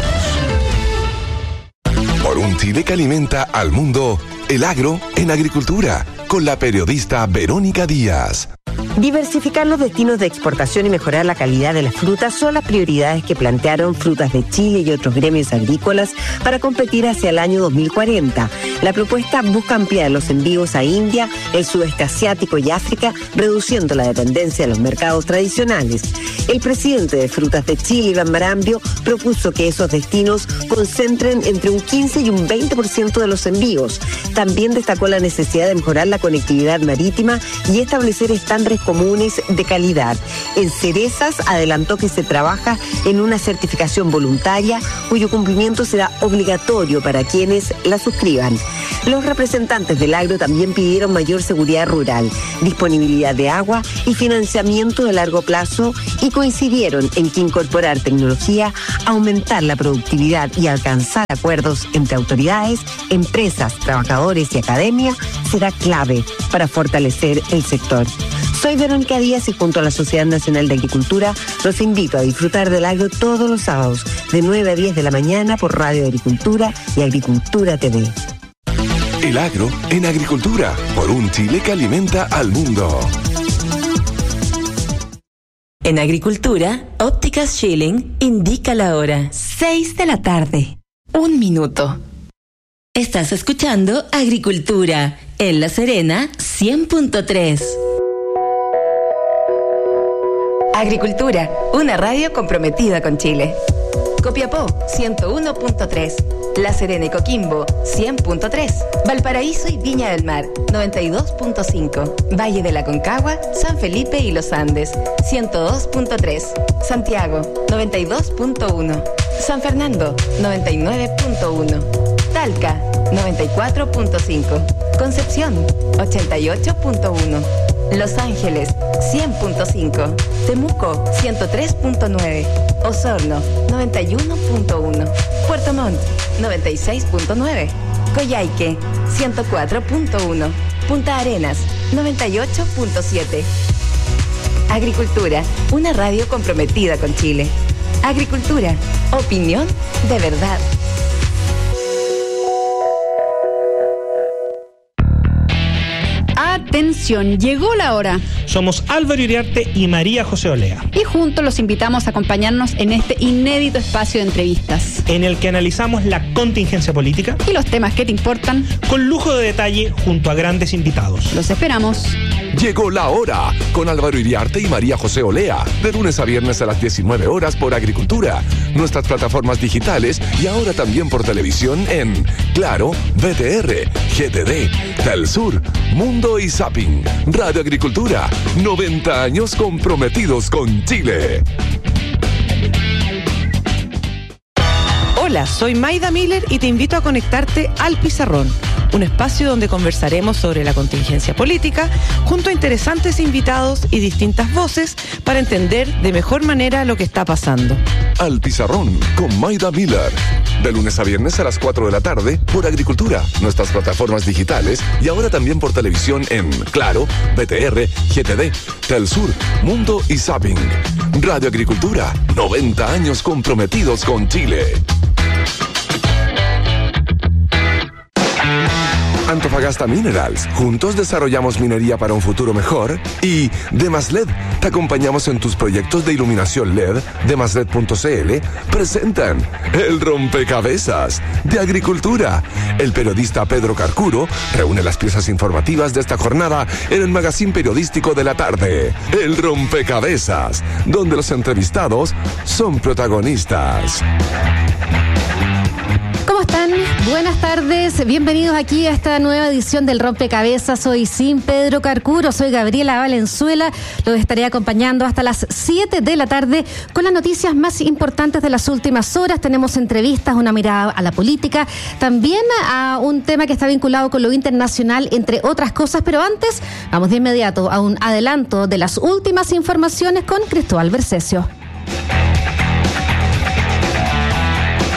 Por un Chile que alimenta al mundo, el agro en agricultura, con la periodista Verónica Díaz. Diversificar los destinos de exportación y mejorar la calidad de las frutas son las prioridades que plantearon Frutas de Chile y otros gremios agrícolas para competir hacia el año dos mil cuarenta. La propuesta busca ampliar los envíos a India, el sudeste asiático y África, reduciendo la dependencia de los mercados tradicionales. El presidente de Frutas de Chile, Iván Marambio, propuso que esos destinos concentren entre un quince y un veinte por ciento de los envíos. También destacó la necesidad de mejorar la conectividad marítima y establecer estándares comunes de calidad. En cerezas adelantó que se trabaja en una certificación voluntaria cuyo cumplimiento será obligatorio para quienes la suscriban. Los representantes del agro también pidieron mayor seguridad rural, disponibilidad de agua y financiamiento de largo plazo y coincidieron en que incorporar tecnología, aumentar la productividad y alcanzar acuerdos entre autoridades, empresas, trabajadores y academia será clave para fortalecer el sector. Soy Verónica Díaz y junto a la Sociedad Nacional de Agricultura los invito a disfrutar del agro todos los sábados de nueve a diez de la mañana por Radio Agricultura y Agricultura T V. El agro en agricultura, por un Chile que alimenta al mundo. En Agricultura, Ópticas Schilling indica la hora. seis de la tarde. Un minuto. Estás escuchando Agricultura en La Serena cien punto tres. Agricultura, una radio comprometida con Chile. Copiapó, ciento uno punto tres. La Serena y Coquimbo, cien punto tres. Valparaíso y Viña del Mar, noventa y dos punto cinco. Valle de la Concagua, San Felipe y Los Andes, ciento dos punto tres. Santiago, noventa y dos punto uno. San Fernando, noventa y nueve punto uno. Talca, noventa y cuatro punto cinco. Concepción, ochenta y ocho punto uno. Los Ángeles, cien punto cinco. Temuco, ciento tres punto nueve. Osorno, noventa y uno punto uno. Puerto Montt, noventa y seis punto nueve. Coyhaique, ciento cuatro punto uno. Punta Arenas, noventa y ocho punto siete. Agricultura, una radio comprometida con Chile. Agricultura, opinión de verdad. Atención, llegó la hora. Somos Álvaro Iriarte y María José Olea. Y juntos los invitamos a acompañarnos en este inédito espacio de entrevistas, en el que analizamos la contingencia política y los temas que te importan, con lujo de detalle junto a grandes invitados. Los esperamos. Llegó la hora con Álvaro Iriarte y María José Olea, de lunes a viernes a las diecinueve horas por Agricultura, nuestras plataformas digitales y ahora también por televisión en Claro, B T R, G T D, Telsur, Mundo y Zapping. Radio Agricultura, noventa años comprometidos con Chile. Hola, soy Maida Miller y te invito a conectarte al Pizarrón, un espacio donde conversaremos sobre la contingencia política junto a interesantes invitados y distintas voces para entender de mejor manera lo que está pasando. Al Pizarrón con Maida Miller, de lunes a viernes a las cuatro de la tarde por Agricultura, nuestras plataformas digitales y ahora también por televisión en Claro, B T R, G T D, Telsur, Mundo y Zapping. Radio Agricultura, noventa años comprometidos con Chile. Antofagasta Minerals. Juntos desarrollamos minería para un futuro mejor. Y Demaslet, te acompañamos en tus proyectos de iluminación L E D. Demaslet punto c l presentan El Rompecabezas de Agricultura. El periodista Pedro Carcuro reúne las piezas informativas de esta jornada en el magazín periodístico de la tarde. El Rompecabezas, donde los entrevistados son protagonistas. ¿Cómo están? Buenas tardes, bienvenidos aquí a esta nueva edición del Rompecabezas. Soy sin Pedro Carcuro, soy Gabriela Valenzuela, los estaré acompañando hasta las siete de la tarde con las noticias más importantes de las últimas horas. Tenemos entrevistas, una mirada a la política, también a un tema que está vinculado con lo internacional, entre otras cosas, pero antes vamos de inmediato a un adelanto de las últimas informaciones con Cristóbal Bercesio.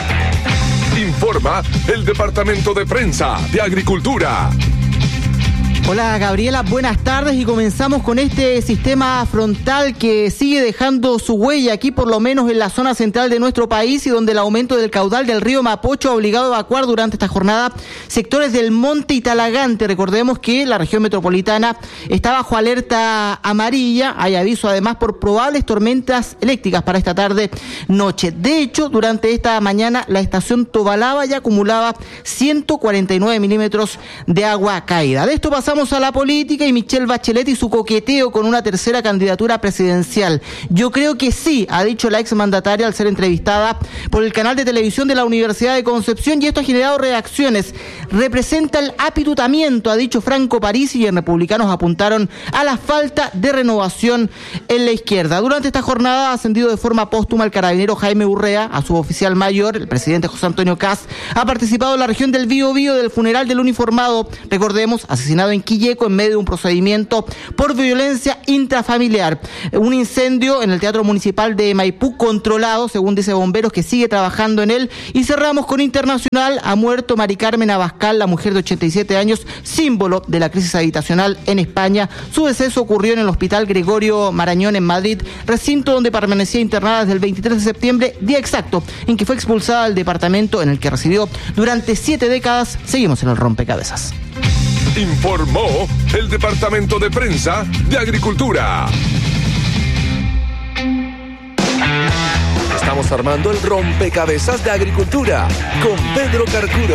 Informa el Departamento de Prensa de Agricultura. Hola Gabriela, buenas tardes y comenzamos con este sistema frontal que sigue dejando su huella aquí por lo menos en la zona central de nuestro país y donde el aumento del caudal del río Mapocho ha obligado a evacuar durante esta jornada sectores del Monte y Talagante. Recordemos que la región metropolitana está bajo alerta amarilla, hay aviso además por probables tormentas eléctricas para esta tarde noche. De hecho, durante esta mañana la estación Tobalaba ya acumulaba ciento cuarenta y nueve milímetros de agua caída. De esto pasamos a la política y Michelle Bachelet y su coqueteo con una tercera candidatura presidencial. Yo creo que sí, ha dicho la exmandataria al ser entrevistada por el canal de televisión de la Universidad de Concepción, y esto ha generado reacciones. Representa el apitutamiento, ha dicho Franco Parisi, y en Republicanos apuntaron a la falta de renovación en la izquierda. Durante esta jornada ha ascendido de forma póstuma el carabinero Jaime Urrea a suboficial mayor. El presidente José Antonio Kast ha participado en la región del Bío Bío del funeral del uniformado, recordemos, asesinado en Quilleco en medio de un procedimiento por violencia intrafamiliar. Un incendio en el Teatro Municipal de Maipú controlado, según dice bomberos, que sigue trabajando en él. Y cerramos con internacional. Ha muerto Mari Carmen Abascal, la mujer de ochenta y siete años, símbolo de la crisis habitacional en España. Su deceso ocurrió en el Hospital Gregorio Marañón en Madrid, recinto donde permanecía internada desde el veintitrés de septiembre, día exacto en que fue expulsada del departamento en el que residió durante siete décadas. Seguimos en el rompecabezas. Informó el Departamento de Prensa de Agricultura. Estamos armando el rompecabezas de Agricultura con Pedro Carcuro.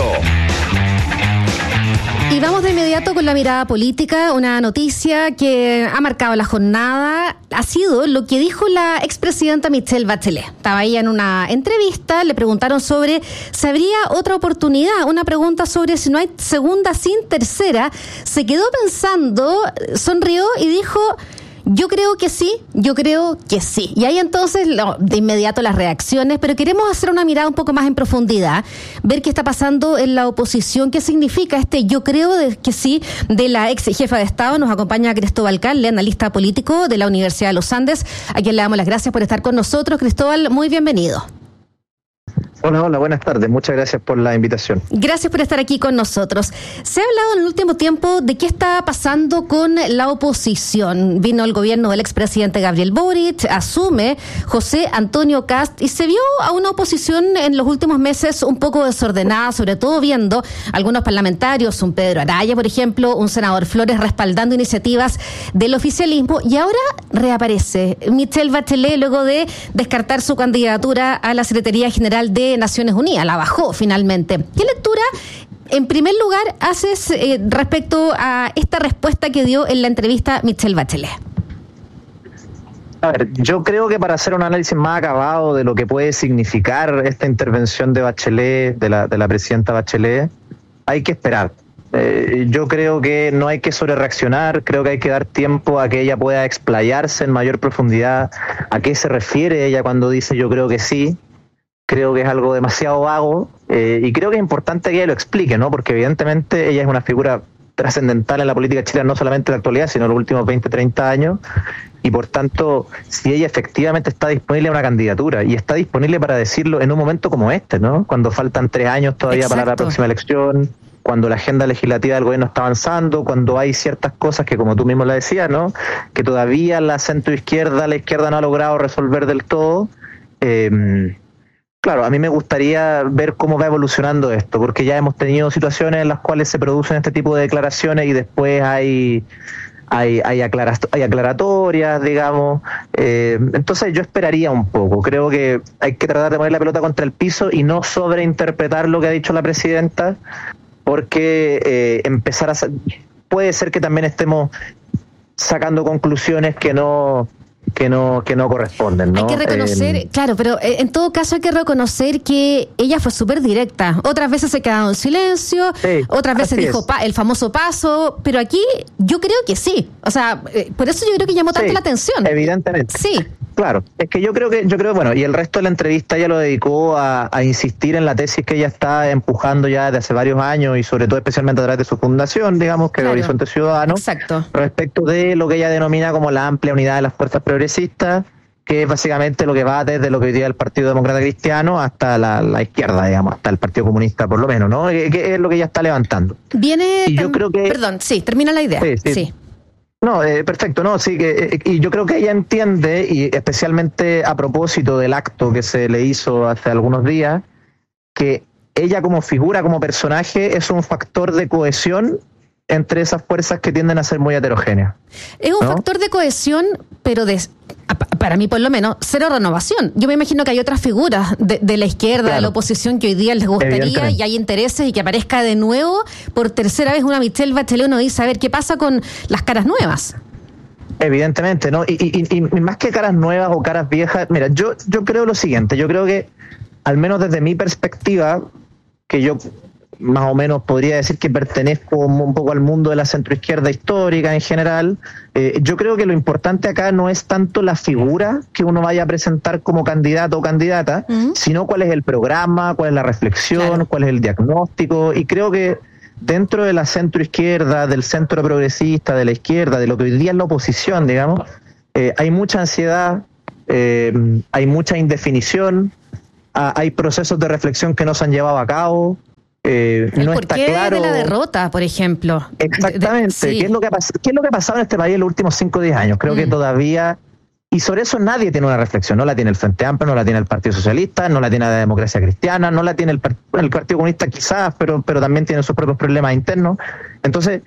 Y vamos de inmediato con la mirada política. Una noticia que ha marcado la jornada ha sido lo que dijo la expresidenta Michelle Bachelet. Estaba ella en una entrevista, le preguntaron sobre si habría otra oportunidad, una pregunta sobre si no hay segunda sin tercera. Se quedó pensando, sonrió y dijo: yo creo que sí, yo creo que sí. Y ahí entonces, no, de inmediato las reacciones, pero queremos hacer una mirada un poco más en profundidad, ver qué está pasando en la oposición, qué significa este yo creo de, que sí de la ex jefa de Estado. Nos acompaña Cristóbal Calle, analista político de la Universidad de los Andes, a quien le damos las gracias por estar con nosotros. Cristóbal, muy bienvenido. Hola, hola, buenas tardes. Muchas gracias por la invitación. Gracias por estar aquí con nosotros. Se ha hablado en el último tiempo de qué está pasando con la oposición. Vino el gobierno del expresidente Gabriel Boric, asume José Antonio Kast y se vio a una oposición en los últimos meses un poco desordenada, sobre todo viendo algunos parlamentarios, un Pedro Araya, por ejemplo, un senador Flores respaldando iniciativas del oficialismo, y ahora reaparece Michelle Bachelet luego de descartar su candidatura a la Secretaría General de Naciones Unidas, la bajó finalmente. ¿Qué lectura, en primer lugar, haces eh, respecto a esta respuesta que dio en la entrevista Michelle Bachelet? A ver, yo creo que para hacer un análisis más acabado de lo que puede significar esta intervención de Bachelet, de la, de la presidenta Bachelet, hay que esperar. Eh, yo creo que no hay que sobrereaccionar, creo que hay que dar tiempo a que ella pueda explayarse en mayor profundidad a qué se refiere ella cuando dice yo creo que sí. Creo que es algo demasiado vago eh, y creo que es importante que ella lo explique, ¿no? Porque evidentemente ella es una figura trascendental en la política chilena, no solamente en la actualidad, sino en los últimos veinte, treinta años, y por tanto, si ella efectivamente está disponible a una candidatura y está disponible para decirlo en un momento como este, ¿no? Cuando faltan tres años todavía Exacto. para la próxima elección, cuando la agenda legislativa del gobierno está avanzando, cuando hay ciertas cosas que, como tú mismo la decías, ¿no? Que todavía la centroizquierda, la izquierda no ha logrado resolver del todo. Eh, Claro, a mí me gustaría ver cómo va evolucionando esto, porque ya hemos tenido situaciones en las cuales se producen este tipo de declaraciones y después hay hay hay, aclarat- hay aclaratorias, digamos. Eh, entonces yo esperaría un poco. Creo que hay que tratar de poner la pelota contra el piso y no sobreinterpretar lo que ha dicho la presidenta, porque eh, empezar a... puede ser que también estemos sacando conclusiones que no... que no que no corresponden, ¿no? Hay que reconocer, eh, claro, pero en todo caso hay que reconocer que ella fue súper directa. Otras veces se quedó en silencio, sí, otras veces dijo pa, el famoso paso, pero aquí yo creo que sí. O sea, eh, por eso yo creo que llamó tanto sí, la atención. Evidentemente. Sí. Claro, es que yo creo que, yo creo, bueno, y el resto de la entrevista ella lo dedicó a, a insistir en la tesis que ella está empujando ya desde hace varios años y sobre todo especialmente a través de su fundación, digamos, que claro. es Horizonte Ciudadano. Exacto. Respecto de lo que ella denomina como la amplia unidad de las fuerzas progresistas, que es básicamente lo que va desde lo que hoy día es el Partido Demócrata Cristiano hasta la, la izquierda, digamos, hasta el Partido Comunista por lo menos, ¿no? Que, que es lo que ella está levantando. Viene... Y yo creo que... Perdón, sí, termina la idea. Sí, sí. sí. No, eh, perfecto, no, sí, que eh, y yo creo que ella entiende, y especialmente a propósito del acto que se le hizo hace algunos días, que ella como figura, como personaje, es un factor de cohesión entre esas fuerzas que tienden a ser muy heterogéneas. Es un ¿no? factor de cohesión, pero de, para mí por lo menos, cero renovación. Yo me imagino que hay otras figuras de, de la izquierda, claro. de la oposición, que hoy día les gustaría y hay intereses y que aparezca de nuevo por tercera vez una Michelle Bachelet. Uno dice, a ver, ¿qué pasa con las caras nuevas? Evidentemente, ¿no? Y, y, y más que caras nuevas o caras viejas, mira, yo, yo creo lo siguiente, yo creo que, al menos desde mi perspectiva, que yo más o menos podría decir que pertenezco un poco al mundo de la centroizquierda histórica en general, eh, yo creo que lo importante acá no es tanto la figura que uno vaya a presentar como candidato o candidata, uh-huh. sino cuál es el programa, cuál es la reflexión, claro. cuál es el diagnóstico, y creo que dentro de la centroizquierda, del centro progresista, de la izquierda, de lo que hoy día es la oposición, digamos, eh, hay mucha ansiedad, eh, hay mucha indefinición, ah, hay procesos de reflexión que no se han llevado a cabo. Eh, el no porqué está claro de la derrota, por ejemplo. Exactamente. De, de, sí. ¿Qué es lo que ha pasado? ¿Qué es lo que ha pasado en este país en los últimos cinco o diez años? Creo mm. que todavía, y sobre eso nadie tiene una reflexión. No la tiene el Frente Amplio, no la tiene el Partido Socialista, no la tiene la Democracia Cristiana, no la tiene el, el Partido Comunista quizás, pero, pero también tiene sus propios problemas internos. Entonces,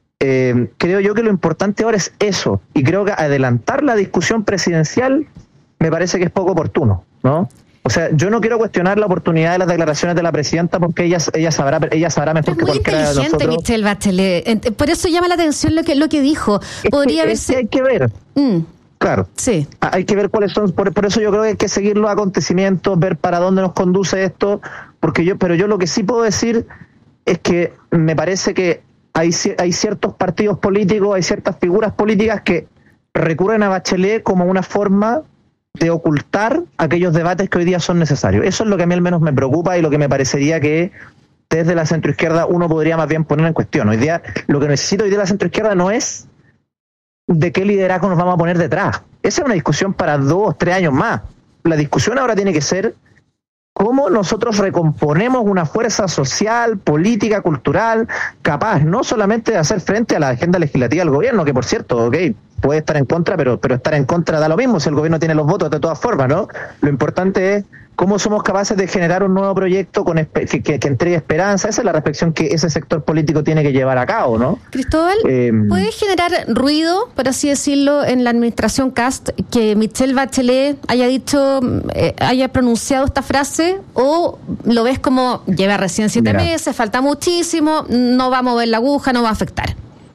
eh, creo yo que lo importante ahora es eso, y creo que adelantar la discusión presidencial me parece que es poco oportuno, ¿no? O sea, yo no quiero cuestionar la oportunidad de las declaraciones de la presidenta porque ella, ella sabrá ella sabrá mejor es que cualquiera de nosotros. Muy inteligente Michelle Bachelet. Por eso llama la atención lo que lo que dijo. Es Podría que, haberse... es que hay que ver. Mm. Claro. Sí. Hay que ver cuáles son. Por, por eso yo creo que hay que seguir los acontecimientos, ver para dónde nos conduce esto. Porque yo, pero yo lo que sí puedo decir es que me parece que hay, hay ciertos partidos políticos, hay ciertas figuras políticas que recurren a Bachelet como una forma de ocultar aquellos debates que hoy día son necesarios. Eso es lo que a mí al menos me preocupa y lo que me parecería que desde la centroizquierda uno podría más bien poner en cuestión. Hoy día, lo que necesita hoy día la centroizquierda no es de qué liderazgo nos vamos a poner detrás. Esa es una discusión para dos, tres años más. La discusión ahora tiene que ser cómo nosotros recomponemos una fuerza social, política, cultural, capaz no solamente de hacer frente a la agenda legislativa del gobierno, que por cierto, ok, puede estar en contra, pero, pero estar en contra da lo mismo si el gobierno tiene los votos de todas formas, ¿no? Lo importante es cómo somos capaces de generar un nuevo proyecto con que, que, que entregue esperanza. Esa es la reflexión que ese sector político tiene que llevar a cabo, ¿no? Cristóbal, eh, ¿puede generar ruido, por así decirlo, en la administración Kast que Michelle Bachelet haya dicho, eh, haya pronunciado esta frase, o lo ves como lleva recién siete Mira. meses, falta muchísimo, no va a mover la aguja, no va a afectar?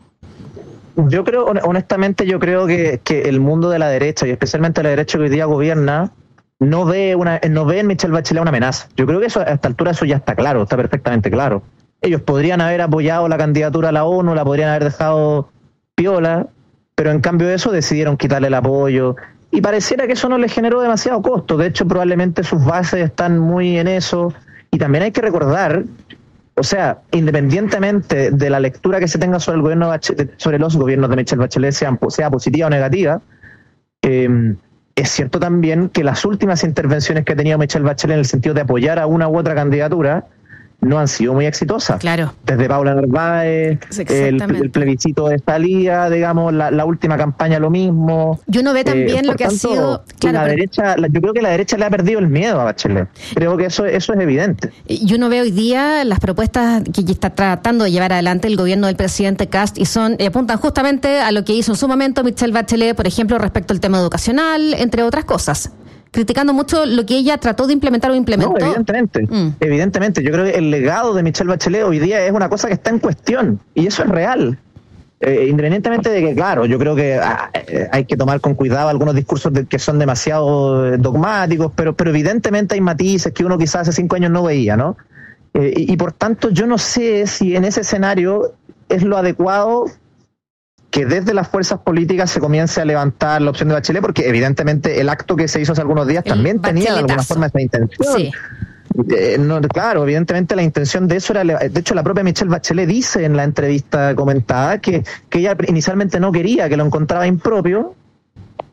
Yo creo, honestamente, yo creo que, que el mundo de la derecha, y especialmente la derecha que hoy día gobierna, no ve una no ve en Michelle Bachelet una amenaza. Yo creo que eso a esta altura eso ya está claro, está perfectamente claro. Ellos podrían haber apoyado la candidatura a la ONU, la podrían haber dejado piola, pero en cambio de eso decidieron quitarle el apoyo y pareciera que eso no les generó demasiado costo. De hecho, probablemente sus bases están muy en eso. Y también hay que recordar, o sea, independientemente de la lectura que se tenga sobre el gobierno Bachelet, sobre los gobiernos de Michelle Bachelet, sean, sea positiva o negativa, eh, es cierto también que las últimas intervenciones que ha tenido Michelle Bachelet en el sentido de apoyar a una u otra candidatura no han sido muy exitosas. Claro. Desde Paula Narváez, el, el plebiscito de salida, digamos, la, la última campaña lo mismo. Y uno ve también eh, lo que tanto, ha sido... Claro, la pero... derecha, la, yo creo que la derecha le ha perdido el miedo a Bachelet. Creo que eso, eso es evidente. Y uno ve hoy día las propuestas que está tratando de llevar adelante el gobierno del presidente Kast y son eh, apuntan justamente a lo que hizo en su momento Michelle Bachelet, por ejemplo, respecto al tema educacional, entre otras cosas. Criticando mucho lo que ella trató de implementar o implementó. No, evidentemente, mm. evidentemente. Yo creo que el legado de Michelle Bachelet hoy día es una cosa que está en cuestión, y eso es real. Eh, independientemente de que, claro, yo creo que ah, eh, hay que tomar con cuidado algunos discursos de, que son demasiado dogmáticos, pero, pero evidentemente hay matices que uno quizás hace cinco años no veía, ¿no? Eh, y, y por tanto yo no sé si en ese escenario es lo adecuado que desde las fuerzas políticas se comience a levantar la opción de Bachelet, porque evidentemente el acto que se hizo hace algunos días el también tenía de alguna forma esa intención. Sí. Eh, no, claro, evidentemente la intención de eso era, de hecho la propia Michelle Bachelet dice en la entrevista comentada que, que ella inicialmente no quería, que lo encontraba impropio,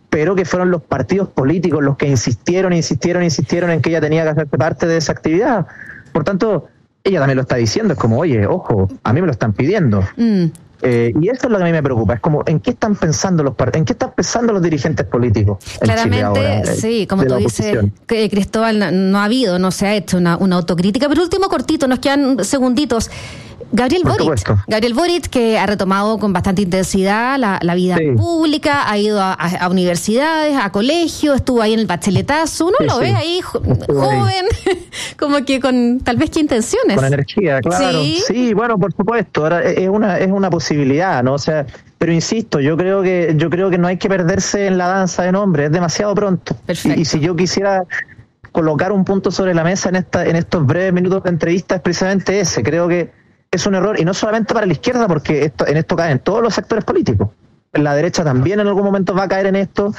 pero que fueron los partidos políticos los que insistieron, insistieron, insistieron en que ella tenía que hacer parte de esa actividad. Por tanto, ella también lo está diciendo, es como, oye, ojo, a mí me lo están pidiendo. Mm. Eh, y eso es lo que a mí me preocupa, es como, ¿en qué están pensando los part- en qué están pensando los dirigentes políticos? Claramente, ahora, sí, como tú dices, que Cristóbal, no, no ha habido, no se ha hecho una, una autocrítica, pero último cortito, nos quedan segunditos. Gabriel Boric, Gabriel Boric, que ha retomado con bastante intensidad la, la vida sí. pública, ha ido a, a universidades, a colegios, estuvo ahí en el bacheletazo, uno sí, lo sí. ve ahí jo- joven, como que con tal vez qué intenciones. Con energía, claro. Sí, sí bueno, por supuesto, ahora es una es una posibilidad, ¿no? O sea, pero insisto, yo creo que yo creo que no hay que perderse en la danza de nombres, es demasiado pronto. Perfecto. Y, y si yo quisiera colocar un punto sobre la mesa en esta en estos breves minutos de entrevista es precisamente ese, creo que es un error, y no solamente para la izquierda, porque esto, en esto caen todos los sectores políticos. La derecha también en algún momento va a caer en esto,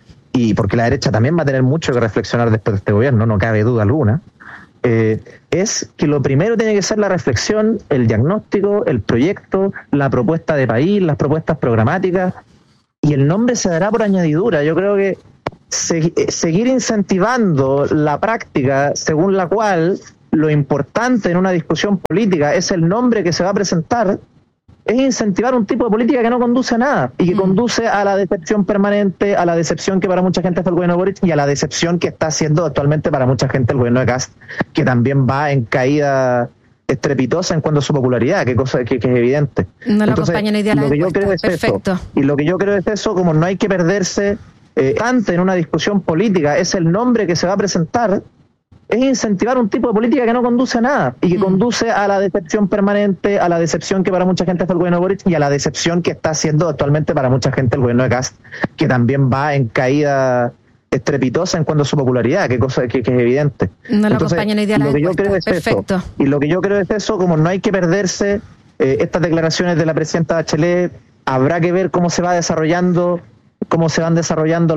y porque la derecha también va a tener mucho que reflexionar después de este gobierno, no cabe duda alguna. Eh, es que lo primero tiene que ser la reflexión, el diagnóstico, el proyecto, la propuesta de país, las propuestas programáticas, y el nombre se dará por añadidura. Yo creo que se, seguir incentivando la práctica según la cual lo importante en una discusión política es el nombre que se va a presentar, es incentivar un tipo de política que no conduce a nada y que mm. conduce a la decepción permanente, a la decepción que para mucha gente fue el gobierno de Boric y a la decepción que está haciendo actualmente para mucha gente el gobierno de Kast, que también va en caída estrepitosa en cuanto a su popularidad, que cosa que, que es evidente. No lo acompañan hoy día lo que yo creo es Perfecto. eso, y lo que yo creo es eso, como no hay que perderse eh, antes en una discusión política, es el nombre que se va a presentar, es incentivar un tipo de política que no conduce a nada y que mm. conduce a la decepción permanente, a la decepción que para mucha gente fue el gobierno de Boric y a la decepción que está haciendo actualmente para mucha gente el gobierno de Kast, que también va en caída estrepitosa en cuanto a su popularidad, que cosa que, que es evidente. No lo acompañan hoy día lo que yo creo es Perfecto. eso, y lo que yo creo es eso, como no hay que perderse eh, estas declaraciones de la presidenta Bachelet, habrá que ver cómo se va desarrollando, cómo se van desarrollando